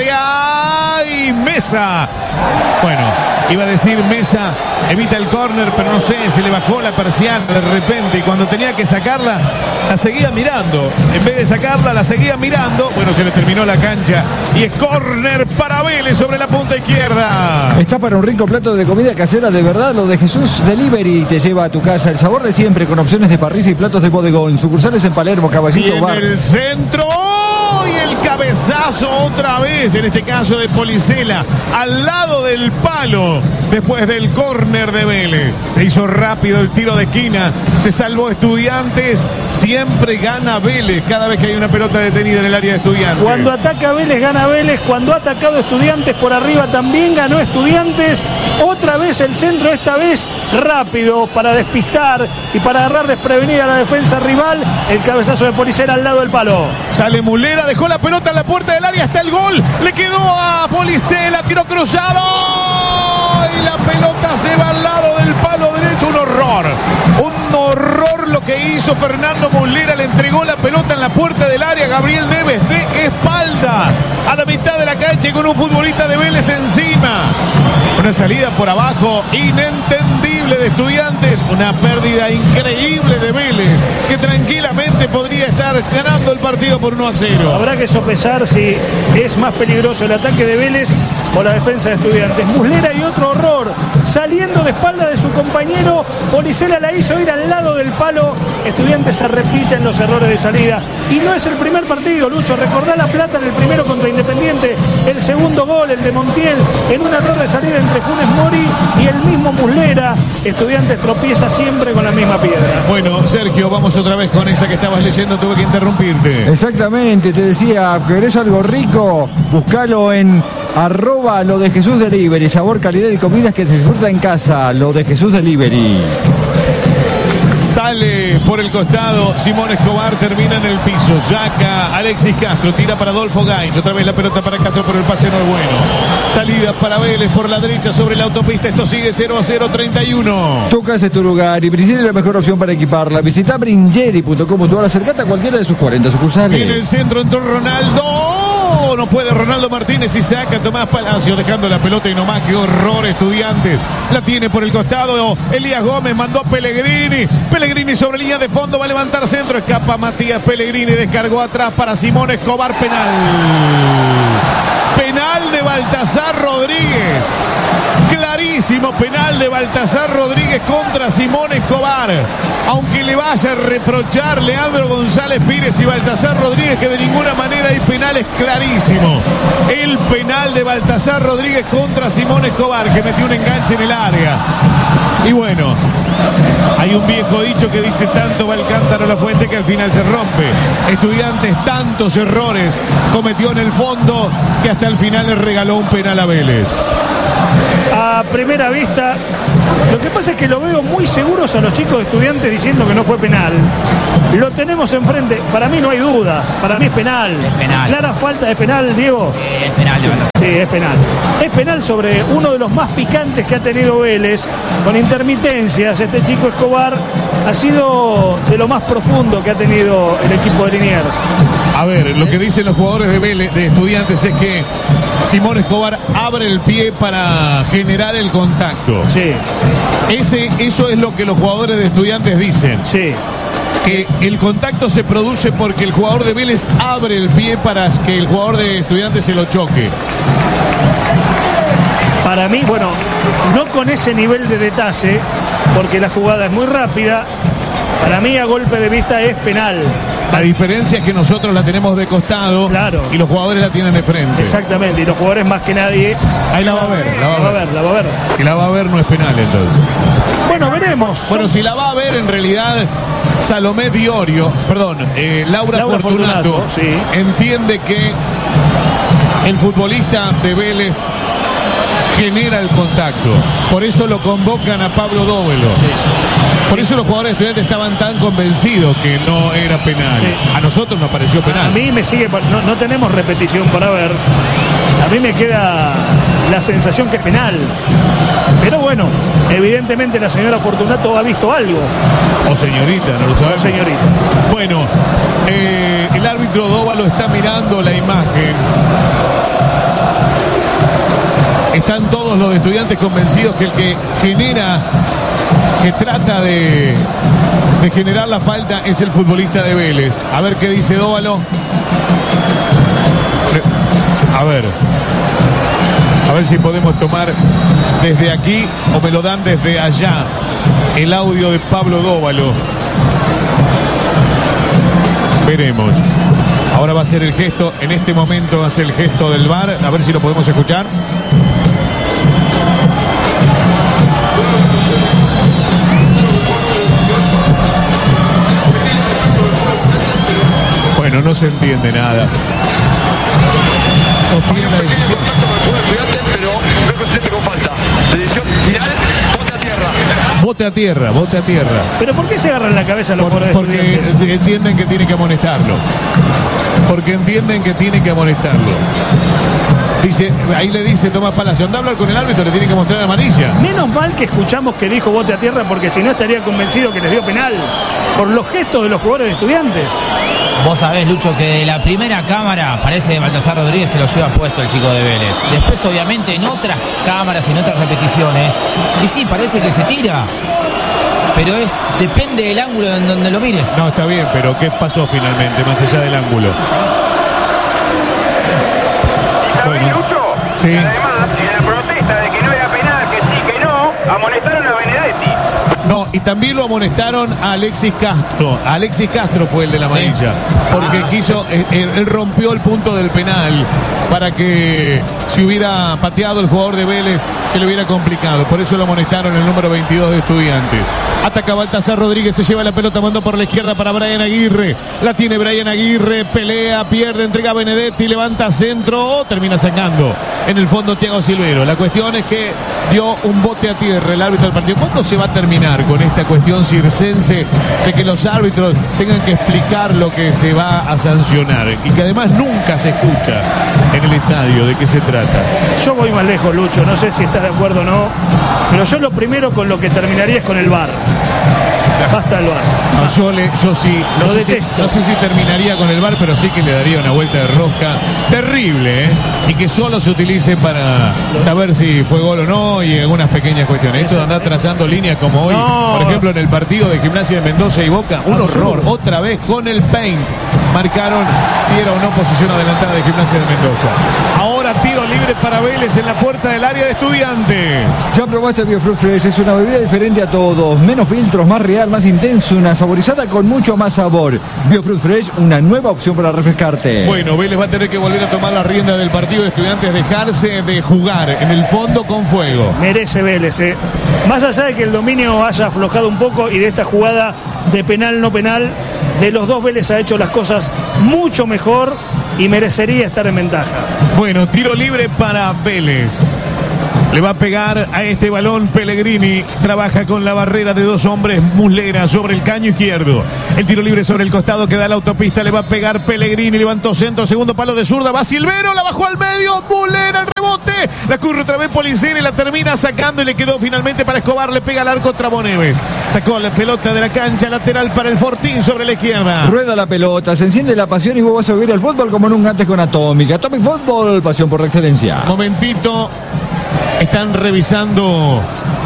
área y Mesa. Bueno, iba a decir Mesa, evita el córner, pero no sé, se le bajó la persiana de repente y cuando tenía que sacarla, la seguía mirando. En vez de sacarla, la seguía mirando. Bueno, se le terminó la cancha y es córner para Vélez sobre la punta izquierda. Está para un rico plato de comida casera de verdad. Lo de Jesús Delivery te lleva a tu casa el sabor de siempre con opciones de parrilla y platos de bodegón. Sucursales en Palermo, Caballito, y Bar. en el centro y el cabezazo otra vez, en este caso de Policela, al lado del palo, después del córner de Vélez. Se hizo rápido el tiro de esquina, se salvó Estudiantes, siempre gana Vélez cada vez que hay una pelota detenida en el área de Estudiantes. Cuando ataca Vélez, gana Vélez. Cuando ha atacado Estudiantes por arriba, también ganó Estudiantes. Otra vez el centro, esta vez rápido para despistar y para agarrar desprevenida a la defensa rival. El cabezazo de Policela al lado del palo. Sale Muslera, dejó la pelota en la puerta del área, está el gol, le quedó a Policela, tiro cruzado y la pelota se va al lado del palo derecho. Un horror lo que hizo Fernando Muslera, le entregó la pelota en la puerta del área a Gabriel Neves de espalda a la mitad de la cancha y con un futbolista de Vélez encima. Una salida por abajo inentendible de Estudiantes, una pérdida increíble de Vélez, que tranquilamente podría estar ganando el partido por 1-0. Habrá que sopesar si es más peligroso el ataque de Vélez o la defensa de Estudiantes. Muslera y otro horror, saliendo de espalda de su compañero, Policela la hizo ir al lado del palo. Estudiantes se repiten los errores de salida y no es el primer partido, Lucho. Recordá La Plata en el primero contra Independiente, el segundo gol, el de Montiel, en un error de salida entre Funes Mori y el mismo Muslera. Estudiantes tropieza siempre con la misma piedra. Bueno, Sergio, vamos otra vez con esa que estabas leyendo, tuve que interrumpirte. Exactamente, te decía, ¿querés algo rico? Buscalo en @ lo de Jesús Delivery. Sabor, calidad y comidas que se disfruta en casa. Lo de Jesús Delivery. Sale por el costado Simón Escobar, termina en el piso. Saca Alexis Castro, tira para Adolfo Gainz. Otra vez la pelota para Castro, pero el pase no es bueno. Salida para Vélez por la derecha sobre la autopista. Esto sigue 0-0, 31. Tu casa es tu lugar y Bringeri es la mejor opción para equiparla. Visita bringeri.com.ar, acercate a cualquiera de sus 40 sucursales. En el centro entró Ronaldo. No puede Ronaldo Martínez y saca Tomás Palacio dejando la pelota y nomás. Qué horror, Estudiantes. La tiene por el costado Elías Gómez, mandó a Pellegrini. Pellegrini sobre línea de fondo, va a levantar centro. Escapa Matías Pellegrini, descargó atrás para Simón Escobar. Penal. Penal de Baltasar Rodríguez. Clarísimo penal de Baltasar Rodríguez contra Simón Escobar. Aunque le vaya a reprochar Leandro González Pires y Baltasar Rodríguez que de ninguna manera hay penal, es clarísimo. El penal de Baltasar Rodríguez contra Simón Escobar, que metió un enganche en el área. Y bueno, hay un viejo dicho que dice: tanto va el cántaro a la fuente que al final se rompe. Estudiantes tantos errores cometió en el fondo que hasta el final le regaló un penal a Vélez. A primera vista, lo que pasa es que lo veo muy seguros a los chicos de Estudiantes diciendo que no fue penal. Lo tenemos enfrente, para mí no hay dudas, para mí es penal. Es penal. Clara falta de penal, Diego. Es penal, de verdad. Sí, es penal. Es penal sobre uno de los más picantes que ha tenido Vélez, con intermitencias. Este chico Escobar ha sido de lo más profundo que ha tenido el equipo de Liniers. A ver, lo que dicen los jugadores de Vélez, de Estudiantes, es que Simón Escobar abre el pie para generar el contacto. Sí. Eso es lo que los jugadores de Estudiantes dicen. Sí. Que el contacto se produce porque el jugador de Vélez abre el pie para que el jugador de Estudiantes se lo choque. Para mí, bueno, no con ese nivel de detalle, porque la jugada es muy rápida. Para mí, a golpe de vista, es penal. La diferencia es que nosotros la tenemos de costado, claro, y los jugadores la tienen de frente. Exactamente, y los jugadores más que nadie. Ahí la va a ver, la va a ver. Si la va a ver, no es penal entonces. Bueno, veremos. Bueno, si la va a ver, en realidad Salomé Diorio, perdón, Laura Fortunato, sí, entiende que el futbolista de Vélez genera el contacto. Por eso lo convocan a Pablo Dóvalo. Sí. Por eso los jugadores de Estudiantes estaban tan convencidos que no era penal. Sí. A nosotros nos pareció penal. A mí me sigue, no tenemos repetición para ver. A mí me queda la sensación que es penal. Pero bueno, evidentemente la señora Fortunato ha visto algo. O señorita, no lo sabemos. O señorita. Bueno, el árbitro Dóvalo está mirando la imagen. Están todos los Estudiantes convencidos que el que genera, que trata de generar la falta es el futbolista de Vélez. A ver qué dice Dóvalo. A ver si podemos tomar desde aquí o me lo dan desde allá el audio de Pablo Dóvalo. Veremos. Ahora va a ser el gesto, en este momento va a ser el gesto del VAR. A ver si lo podemos escuchar. Bueno, no se entiende nada. Sostiene la decisión. Pero no consciente con falta. Decisión final, bote a tierra. Bote a tierra. ¿Pero por qué se agarran la cabeza los jugadores? Porque entienden que tienen que amonestarlo. Dice, ahí le dice Tomás Palacio, anda a hablar con el árbitro, le tiene que mostrar la amarilla. Menos mal que escuchamos que dijo bote a tierra, porque si no estaría convencido que les dio penal por los gestos de los jugadores de Estudiantes. Vos sabés, Lucho, que de la primera cámara parece que Baltasar Rodríguez se lo lleva puesto el chico de Vélez. Después, obviamente, en otras cámaras y en otras repeticiones, y sí, parece que se tira. Pero depende del ángulo en donde lo mires. No, está bien, pero ¿qué pasó finalmente, más allá del ángulo? Bueno, Lucho, sí. Y además, en la protesta de que no era penal, que sí, que no, amonestaron a Benedetti. No, y también lo amonestaron a Alexis Castro. Alexis Castro fue el de la amarilla. Sí. Porque él rompió el punto del penal para que si hubiera pateado el jugador de Vélez se le hubiera complicado. Por eso lo amonestaron el número 22 de Estudiantes. Ataca Baltasar Rodríguez, se lleva la pelota, mandó por la izquierda para Brian Aguirre. La tiene Brian Aguirre, pelea, pierde, entrega a Benedetti, levanta centro, termina sacando en el fondo Thiago Silvero. La cuestión es que dio un bote a tierra el árbitro del partido. ¿Cuándo se va a terminar con esta cuestión circense de que los árbitros tengan que explicar lo que se va a sancionar y que además nunca se escucha en el estadio de qué se trata? Yo voy más lejos, Lucho, no sé si estás de acuerdo o no, pero yo lo primero con lo que terminaría es con el VAR. Basta el VAR. No, yo sí, no sé si terminaría con el VAR, pero sí que le daría una vuelta de rosca terrible, y que solo se utilice para saber si fue gol o no y algunas pequeñas cuestiones. Esto de andar trazando líneas como hoy, por ejemplo, en el partido de Gimnasia de Mendoza y Boca, un horror. Otra vez con el paint marcaron si era o no posición adelantada de Gimnasia de Mendoza. Ahora tiro libre para Vélez en la puerta del área de Estudiantes. Ya probaste Biofruit Fresh, es una bebida diferente a todos, menos filtros, más real, más intenso, una saborizada con mucho más sabor. Biofruit Fresh, una nueva opción para refrescarte. Bueno, Vélez va a tener que volver a tomar la rienda del partido de Estudiantes, dejarse de jugar en el fondo con fuego. Merece Vélez, más allá de que el dominio haya aflojado un poco y de esta jugada de penal no penal, de los dos Vélez ha hecho las cosas mucho mejor y merecería estar en ventaja. Bueno, tiro libre para Vélez. Le va a pegar a este balón Pellegrini. Trabaja con la barrera de dos hombres. Muslera sobre el caño izquierdo. El tiro libre sobre el costado que da la autopista. Le va a pegar Pellegrini. Levantó centro. Segundo palo de zurda. Va Silvero. La bajó al medio. Muslera el rebote. La corre otra vez Policena y la termina sacando. Y le quedó finalmente para Escobar. Le pega al arco Traboneves. Sacó la pelota de la cancha lateral para el Fortín sobre la izquierda. Rueda la pelota. Se enciende la pasión y vos vas a vivir el fútbol como nunca antes con Atómica. Atomic Fútbol. Pasión por la excelencia. Momentito. Están revisando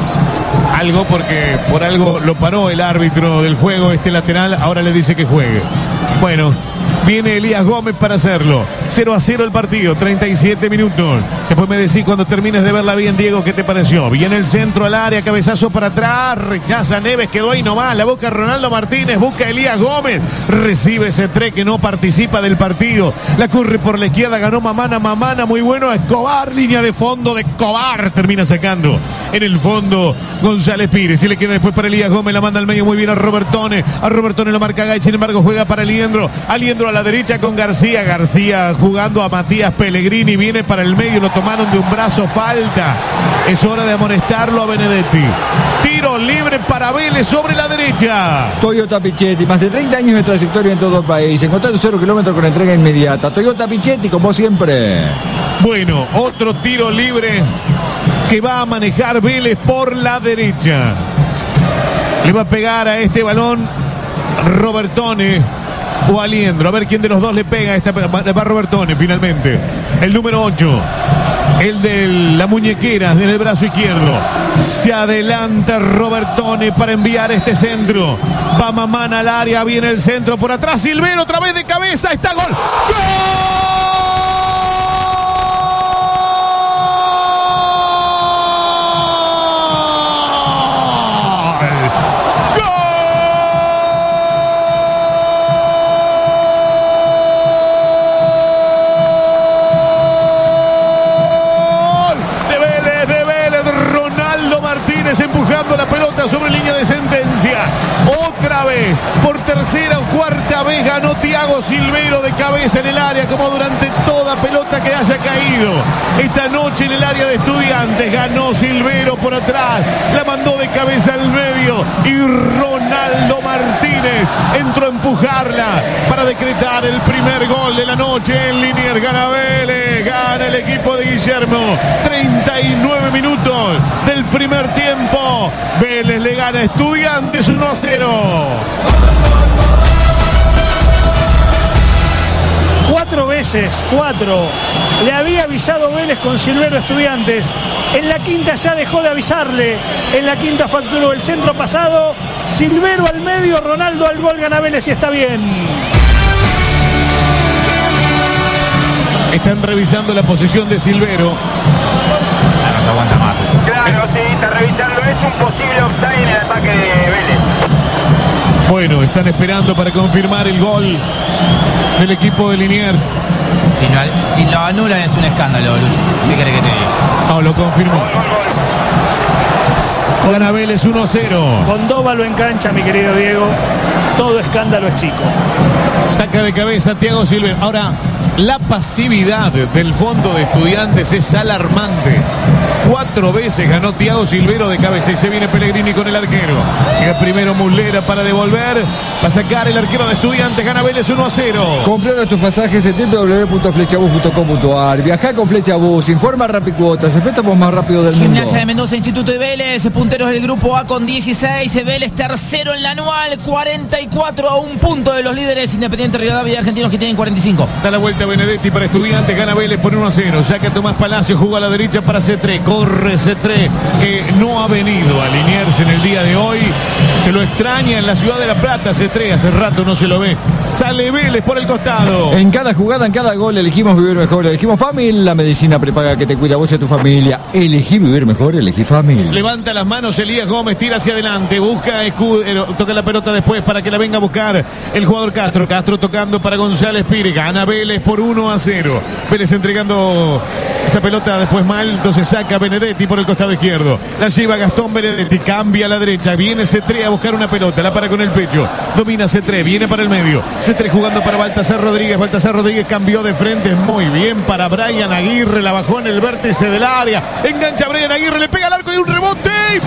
algo porque por algo lo paró el árbitro del juego, este lateral, ahora le dice que juegue. Bueno, viene Elías Gómez para hacerlo. 0-0 el partido, 37 minutos. Después me decís cuando termines de verla bien, Diego, ¿qué te pareció? Viene el centro al área, cabezazo para atrás, rechaza Neves, quedó ahí nomás, la boca Ronaldo Martínez, busca a Elías Gómez, recibe ese tre que no participa del partido, la corre por la izquierda, ganó Mamana, muy bueno, Escobar, línea de fondo de Escobar, termina sacando en el fondo González Pires, y le queda después para Elías Gómez, la manda al medio muy bien a Robertone lo marca Gay, sin embargo juega para Aliendro a la derecha con García jugando a Matías Pellegrini, viene para el medio, lo tomaron de un brazo, falta, es hora de amonestarlo a Benedetti. Tiro libre para Vélez sobre la derecha. Toyota Pichetti, más de 30 años de trayectoria en todo el país, encontrando 0 kilómetros con entrega inmediata. Toyota Pichetti, como siempre. Bueno, otro tiro libre que va a manejar Vélez por la derecha. Le va a pegar a este balón Robertone o Aliendro. A ver quién de los dos le pega. Va Robertone finalmente. El número 8. El de la muñequera en el brazo izquierdo. Se adelanta Robertone para enviar este centro. Va Mamana al área. Viene el centro por atrás. Silvero otra vez de cabeza. Está gol. ¡Gol! Empujando la pelota sobre línea de sentencia. Otra vez, por tercera o cuarta vez ganó Thiago Silvero de cabeza en el área, como durante toda pelota que haya caído. Esta noche en el área de Estudiantes ganó Silvero por atrás, la mandó de cabeza al medio y Ronaldo Martínez entró a empujarla para decretar el primer gol de la noche en Liniers. Gana Vélez, gana el equipo de Guillermo. 39 minutos del primer tiempo. Vélez le gana a Estudiantes 1-0. Cuatro veces, le había avisado Vélez con Silvero Estudiantes. En la quinta ya dejó de avisarle. En la quinta facturó el centro pasado. Silvero al medio, Ronaldo al gol, gana Vélez y está bien. Están revisando la posición de Silvero. Ya no se aguanta más. Claro, sí, está revisando. Es un posible offside en el ataque de Vélez. Bueno, están esperando para confirmar el gol del equipo de Liniers. Si lo anulan es un escándalo, Lucho. ¿Qué querés que te diga? No, lo confirmó. Gana Vélez 1-0. Con Dóvalo en cancha, mi querido Diego, todo escándalo es chico. Saca de cabeza Thiago Silvero. Ahora, La pasividad del fondo de Estudiantes es alarmante. 4 veces ganó Thiago Silvero de cabeza y se viene Pellegrini con el arquero. Llega primero Muslera para devolver. Va a sacar el arquero de Estudiantes. Gana Vélez 1-0. Comprar tus pasajes en www.flechabus.com.ar. Viajá con Flechabus. Informa Rapicuotas. El préstamo más rápido del mundo. Gimnasia de Mendoza, Instituto de Vélez. Punteros del grupo A con 16. Vélez tercero en la anual. 44 a un punto de los líderes. Independiente, Rivadavia y Argentinos que tienen 45. Da la vuelta Benedetti para Estudiantes. Gana Vélez por 1-0. Saca Tomás Palacio. Juega a la derecha para C3. Corre C3, que no ha venido a alinearse en el día de hoy. Se lo extraña en la ciudad de La Plata. C3 hace rato no se lo ve. Sale Vélez por el costado. En cada jugada, en cada gol, elegimos vivir mejor. Elegimos Famil, la medicina prepaga que te cuida a vos y a tu familia. Elegí vivir mejor, elegí Famil. Levanta las manos Elías Gómez, tira hacia adelante, busca Escudero, toca la pelota después para que la venga a buscar el jugador Castro. Castro tocando para González Pires. Gana Vélez por 1-0. Vélez entregando esa pelota después mal, entonces saca Benedetti por el costado izquierdo. La lleva Gastón Benedetti, cambia a la derecha, viene C3 a buscar una pelota, la para con el pecho, domina C3, viene para el medio. C3 jugando para Baltasar Rodríguez. Baltasar Rodríguez cambió de frente, muy bien para Brian Aguirre, la bajó en el vértice del área. Engancha a Brian Aguirre, le pega al arco y un rebote. Y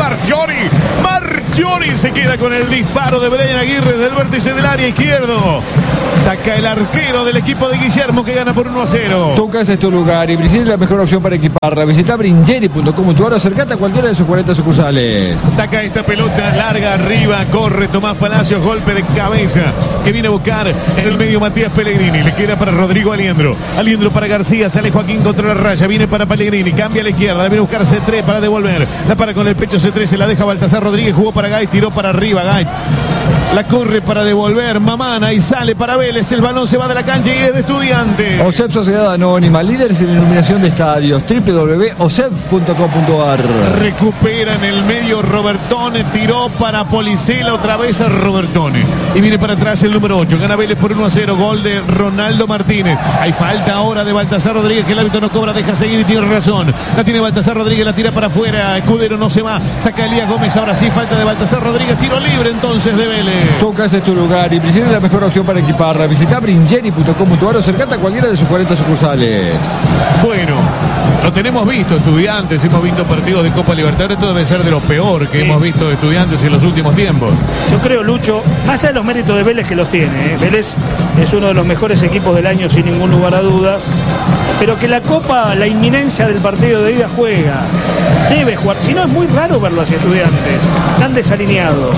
Marchiori se queda con el disparo de Brian Aguirre del vértice del área izquierdo. Saca el arquero del equipo de Guillermo que gana por 1-0. Tu casa es tu lugar y Brinjeri es la mejor opción para equiparla. Visita brinjeri.com.ar o acercate a cualquiera de sus 40 sucursales. Saca esta pelota larga arriba, corre Tomás Palacios, golpe de cabeza que viene a buscar en el medio Matías Pellegrini. Le queda para Rodrigo Aliendro. Aliendro para García, sale Joaquín contra la raya, viene para Pellegrini, cambia a la izquierda, la viene a buscar C3 para devolver. La para con el pecho C3, se la deja Baltasar Rodríguez, jugó para Gay, tiró para arriba Gay. La corre para devolver Mamana y sale para Vélez. El balón se va de la cancha y es de Estudiantes. OSEP Sociedad Anónima, líderes en iluminación de estadios. www.osep.com.ar. Recupera en el medio Robertone, tiró para Policela, otra vez a Robertone. Y viene para atrás el número 8. Gana Vélez por 1-0. Gol de Ronaldo Martínez. Hay falta ahora de Baltasar Rodríguez, que el árbitro no cobra, deja seguir y tiene razón. La tiene Baltasar Rodríguez, la tira para afuera. Escudero no se va. Saca Elías Gómez. Ahora sí, falta de Baltasar Rodríguez. Tiro libre entonces de Vélez. Tu casa es tu lugar y Brinjeri es la mejor opción para equiparla. Visita brinjeri.com.ar o acercate a cualquiera de sus 40 sucursales. Bueno, lo tenemos visto, Estudiantes, hemos visto partidos de Copa Libertadores, esto debe ser de lo peor que hemos visto de Estudiantes en los últimos tiempos. Yo creo, Lucho, más allá de los méritos de Vélez, que los tiene, Vélez es uno de los mejores equipos del año sin ningún lugar a dudas, pero que la Copa, la inminencia del partido de ida juega, debe jugar, si no es muy raro verlo hacia Estudiantes, tan desalineado.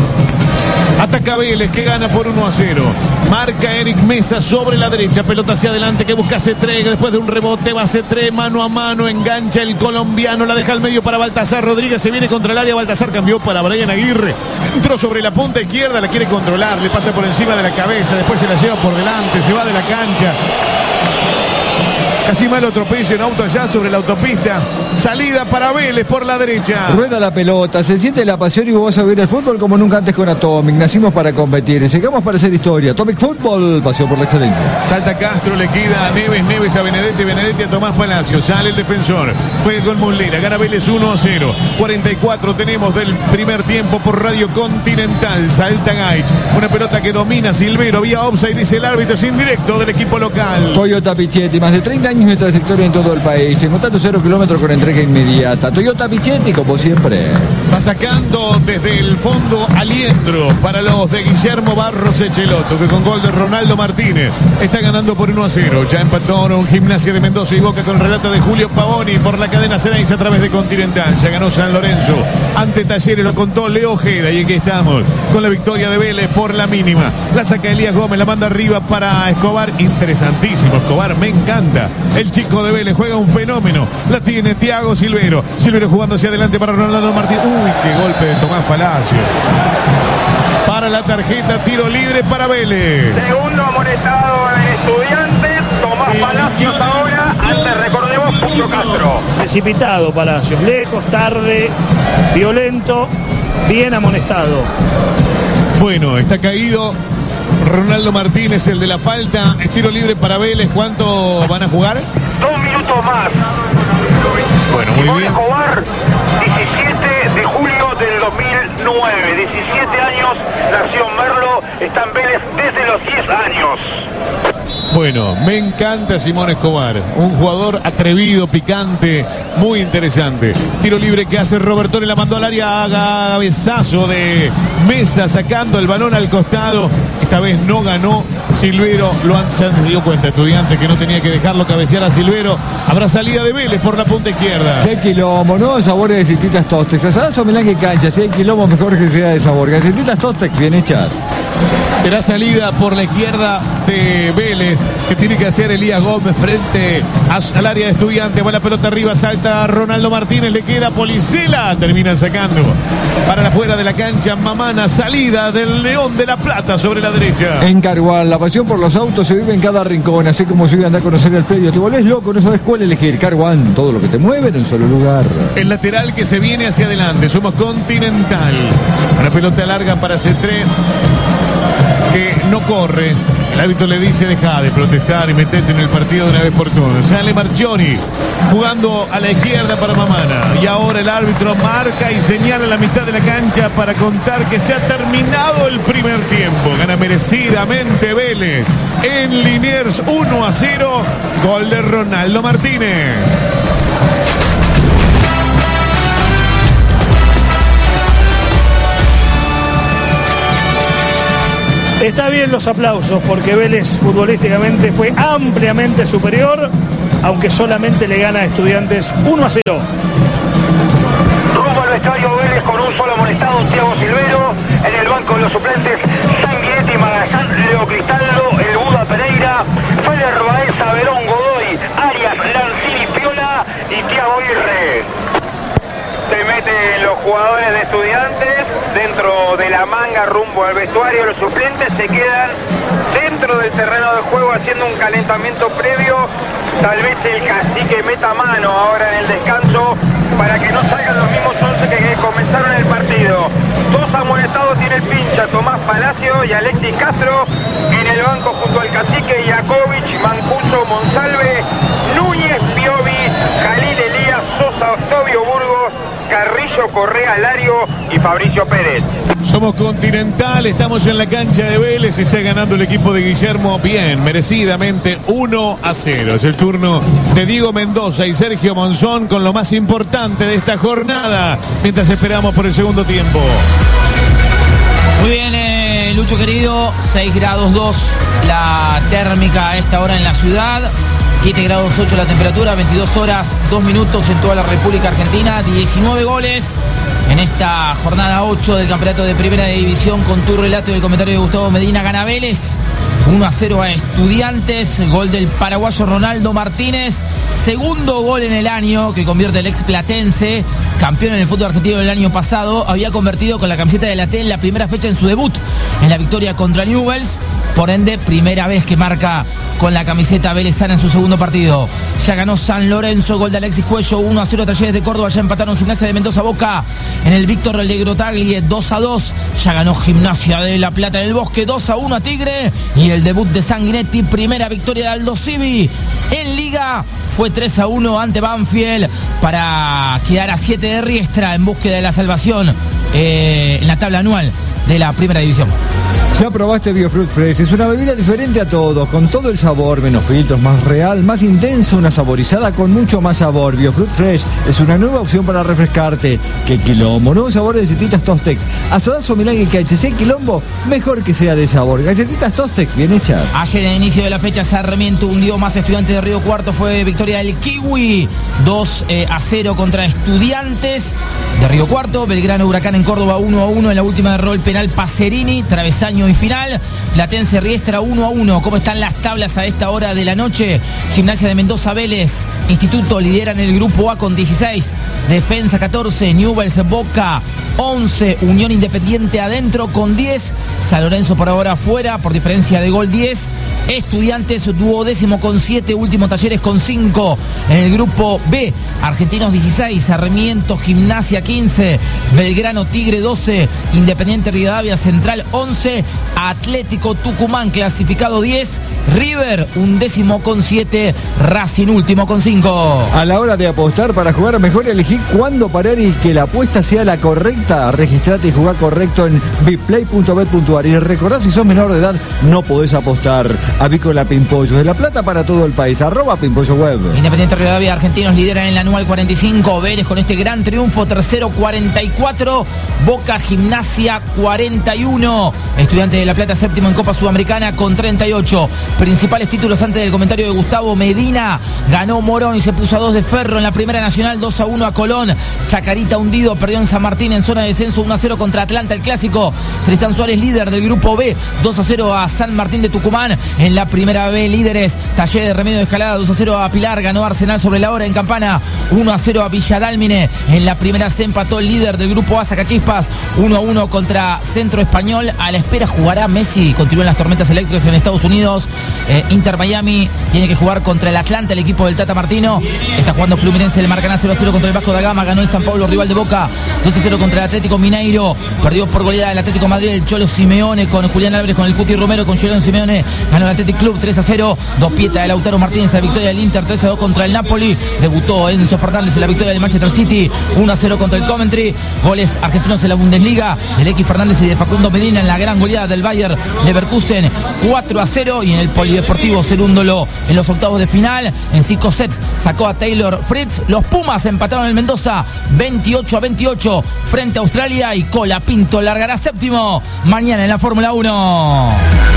Ataca Vélez, que gana por 1-0. Marca Eric Mesa sobre la derecha. Pelota hacia adelante que busca C3. Después de un rebote va C3 mano a mano. Engancha el colombiano. La deja al medio para Baltasar Rodríguez. Se viene contra el área. Baltasar cambió para Brian Aguirre. Entró sobre la punta izquierda. La quiere controlar. Le pasa por encima de la cabeza. Después se la lleva por delante. Se va de la cancha. Casi malo atropello en auto allá sobre la autopista. Salida para Vélez por la derecha. Rueda la pelota, se siente la pasión y vos vas a vivir el fútbol como nunca antes con Atomic. Nacimos para competir, llegamos para hacer historia. Atomic Fútbol, pasión por la excelencia. Salta Castro, le queda a Neves, Neves a Benedetti, Benedetti a Tomás Palacio. Sale el defensor, juega con Muslera, gana Vélez 1-0. 44 tenemos del primer tiempo por Radio Continental. Salta Gaich, una pelota que domina Silvero, vía offside, dice el árbitro, es indirecto del equipo local. Toyota Pichetti, más de 30 años de trayectoria en todo el país. Encontrando 0 kilómetros con entrega inmediata. Toyota Pichetti, como siempre. Va sacando desde el fondo Aliendro para los de Guillermo Barros Echeloto, que con gol de Ronaldo Martínez está ganando por 1-0. Ya empataron Gimnasia de Mendoza y Boca con relato de Julio Pavoni por la cadena Ceneice a través de Continental. Ya ganó San Lorenzo ante Talleres, lo contó Leo Ojeda, y aquí estamos con la victoria de Vélez por la mínima. La saca Elías Gómez, la manda arriba para Escobar. Interesantísimo Escobar, me encanta. El chico de Vélez juega un fenómeno. La tiene Thiago Silvero. Silvero jugando hacia adelante para Ronaldo Martínez. Uy, qué golpe de Tomás Palacio. Para la tarjeta, tiro libre para Vélez. Segundo amonestado en Estudiantes. Tomás Palacios ahora. Antes recordemos Pucho Castro. Precipitado Palacios, lejos, tarde, violento, bien amonestado. Bueno, está caído Ronaldo Martínez, el de la falta. Tiro libre para Vélez. ¿Cuánto van a jugar? 2 minutos más. Bueno, muy bien. Escobar, 17 de julio del 2009. 17 años, nació en Merlo. Está en Vélez desde los 10 años. Bueno, me encanta Simón Escobar, un jugador atrevido, picante, muy interesante. Tiro libre que hace Robertone, la mandó al área, cabezazo de Mesa sacando el balón al costado. Esta vez no ganó Silvero, se dio cuenta Estudiantes que no tenía que dejarlo cabecear a Silvero. Habrá salida de Vélez por la punta izquierda. Qué quilombo, ¿no? Sabores de Galletitas Tostex. Asadazo, melange, cancha. Si hay quilombo, mejor que sea de sabor. Galletitas Tostex, bien hechas. Será salida por la izquierda de Vélez, que tiene que hacer Elías Gómez frente al área de Estudiantes. Va la pelota arriba, salta Ronaldo Martínez, le queda Policela, terminan sacando para afuera de la cancha Mamana. Salida del León de la Plata sobre la derecha. En Cargual, la pasión por los autos se vive en cada rincón, así como si anda a conocer el predio. Te volvés loco, no sabes cuál elegir. Carguán, todo lo que te mueve en un solo lugar. El lateral que se viene hacia adelante, somos Continental. Una pelota larga para C3, que no corre. El árbitro le dice: deja de protestar y metete en el partido de una vez por todas. Sale Marchioni jugando a la izquierda para Mamana. Y ahora el árbitro marca y señala la mitad de la cancha para contar que se ha terminado el primer tiempo. Gana merecidamente Vélez en Liniers 1-0. Gol de Ronaldo Martínez. Está bien los aplausos porque Vélez futbolísticamente fue ampliamente superior, aunque solamente le gana a Estudiantes 1-0. Rumbo al vestuario Vélez con un solo amonestado, Thiago Silvero. En el banco los suplentes: Sanguinetti, Magallán, Leo Cristaldo, el Buda Pereira, Feller Baeza, Verón, Godoy, Arias, Lanzini, Piola y Thiago Aguirre. Se meten los jugadores de Estudiantes dentro de la manga rumbo al vestuario. Los suplentes se quedan dentro del terreno de juego haciendo un calentamiento previo. Tal vez el Cacique meta mano ahora en el descanso para que no salgan los mismos 11 que comenzaron el partido. Dos amonestados tiene el pincha: Tomás Palacio y Alexis Castro. En el banco junto al Cacique, Jakovic, Mancuso, Monsalve, Núñez, Piovi, Jalil Elías, Sosa, Octavio Burgos, Carrillo, Correa, Lario y Fabricio Pérez. Somos Continental, estamos en la cancha de Vélez, está ganando el equipo de Guillermo bien, merecidamente 1-0. Es el turno de Diego Mendoza y Sergio Monzón con lo más importante de esta jornada, mientras esperamos por el segundo tiempo. Muy bien, Lucho querido, 6 grados 2 la térmica a esta hora en la ciudad. 7 grados 8 la temperatura, 22 horas 2 minutos en toda la República Argentina, 19 goles en esta jornada 8 del campeonato de Primera División. Con tu relato y el comentario de Gustavo Medina, gana Vélez 1-0 a Estudiantes, gol del paraguayo Ronaldo Martínez, segundo gol en el año que convierte el ex platense, campeón en el fútbol argentino del año pasado. Había convertido con la camiseta de la T en la primera fecha en su debut en la victoria contra Newell's, por ende primera vez que marca con la camiseta velezana en su segundo partido. Ya ganó San Lorenzo, gol de Alexis Cuello, 1-0 Talleres de Córdoba. Ya empataron Gimnasia de Mendoza, Boca en el Víctor Alegro Taglie, 2-2. Ya ganó Gimnasia de La Plata en el Bosque, 2-1 a Tigre. Y el debut de Sanguinetti, primera victoria de Aldo Civi en Liga, fue 3-1 ante Banfield para quedar a 7 de Riestra en búsqueda de la salvación en la tabla anual de la Primera División. Ya probaste Biofruit Fresh, es una bebida diferente a todos, con todo el sabor, menos filtros, más real, más intenso, una saborizada con mucho más sabor. Biofruit Fresh es una nueva opción para refrescarte. ¡Qué quilombo! Nuevos sabores de galletitas Tostex. Asadazo, melange, cancha. Si hay quilombo, mejor que sea de sabor. Galletitas Tostex, bien hechas. Ayer en el inicio de la fecha Sarmiento hundió más Estudiantes de Río Cuarto. Fue victoria del Kiwi, 2-0 contra Estudiantes de Río Cuarto. Belgrano Huracán en Córdoba, 1-1 en la última de rol penal Pacerini, travesaño y final. Platense Riestra 1-1. ¿Cómo están las tablas a esta hora de la noche? Gimnasia de Mendoza, Vélez, Instituto lideran el grupo A con 16, Defensa 14, Newell's, Boca 11, Unión Independiente adentro con 10, San Lorenzo por ahora fuera por diferencia de gol 10, Estudiantes duodécimo con 7, último Talleres con 5. En el grupo B, Argentinos 16, Sarmiento, Gimnasia 15, Belgrano, Tigre 12, Independiente Rivadavia Central 11, Atlético Tucumán clasificado 10 River 11.7, Racing último con 5. A la hora de apostar para jugar mejor, elegí cuándo parar y que la apuesta sea la correcta. Registrate y jugá correcto en bitplay.bet.ar. Y recordá, si sos menor de edad, no podés apostar. Avícola Pimpollo de La Plata para todo el país. @PimpolloWeb. Independiente Rivadavia, argentinos lideran en la anual 45. Vélez con este gran triunfo, tercero 44. Boca Gimnasia 41. Estudiantes de La Plata séptimo en Copa Sudamericana con 38. Principales títulos antes del comentario de Gustavo Medina. Ganó Morón y se puso a 2 de Ferro en la Primera Nacional, 2-1 a Colón. Chacarita hundido, perdió en San Martín en zona de descenso, 1-0 contra Atlanta, el clásico. Tristán Suárez líder del grupo B, 2-0 a San Martín de Tucumán. En la Primera B líderes, Taller de Remedio de Escalada, 2-0 a Pilar. Ganó Arsenal sobre la hora en Campana, 1-0 a Villadálmine. En la Primera C empató el líder del grupo A, Sacachispas, 1-1 contra Centro Español. A la espera jugará Messi, continúan las tormentas eléctricas en Estados Unidos. Inter Miami tiene que jugar contra el Atlanta, el equipo del Tata Martino. Está jugando Fluminense, le marcan a 0-0 contra el Vasco da Gama. Ganó el San Paulo, rival de Boca, 2-0 contra el Atlético Mineiro. Perdió por goleada el Atlético Madrid, el Cholo Simeone con Julián Álvarez, con el Cuti Romero, con Julián Simeone. Ganó el Athletic Club 3-0. Dos pietas de Lautaro Martínez, la victoria del Inter 3-2 contra el Napoli. Debutó Enzo Fernández en la victoria del Manchester City, 1-0 contra el Coventry. Goles argentinos en la Bundesliga, del X Fernández y de Facundo Medina en la gran goleada del Bayer Leverkusen, 4-0. Y en el Polideportivo Cerúndolo, en los octavos de final, en 5 sets sacó a Taylor Fritz. Los Pumas empataron en Mendoza 28-28 frente a Australia, y Colapinto largará séptimo mañana en la Fórmula 1.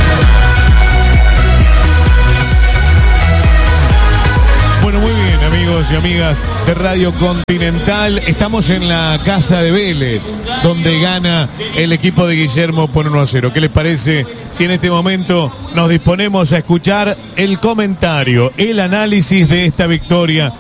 Bueno, muy bien, amigos y amigas de Radio Continental. Estamos en la casa de Vélez, donde gana el equipo de Guillermo por 1-0. ¿Qué les parece si en este momento nos disponemos a escuchar el comentario, el análisis de esta victoria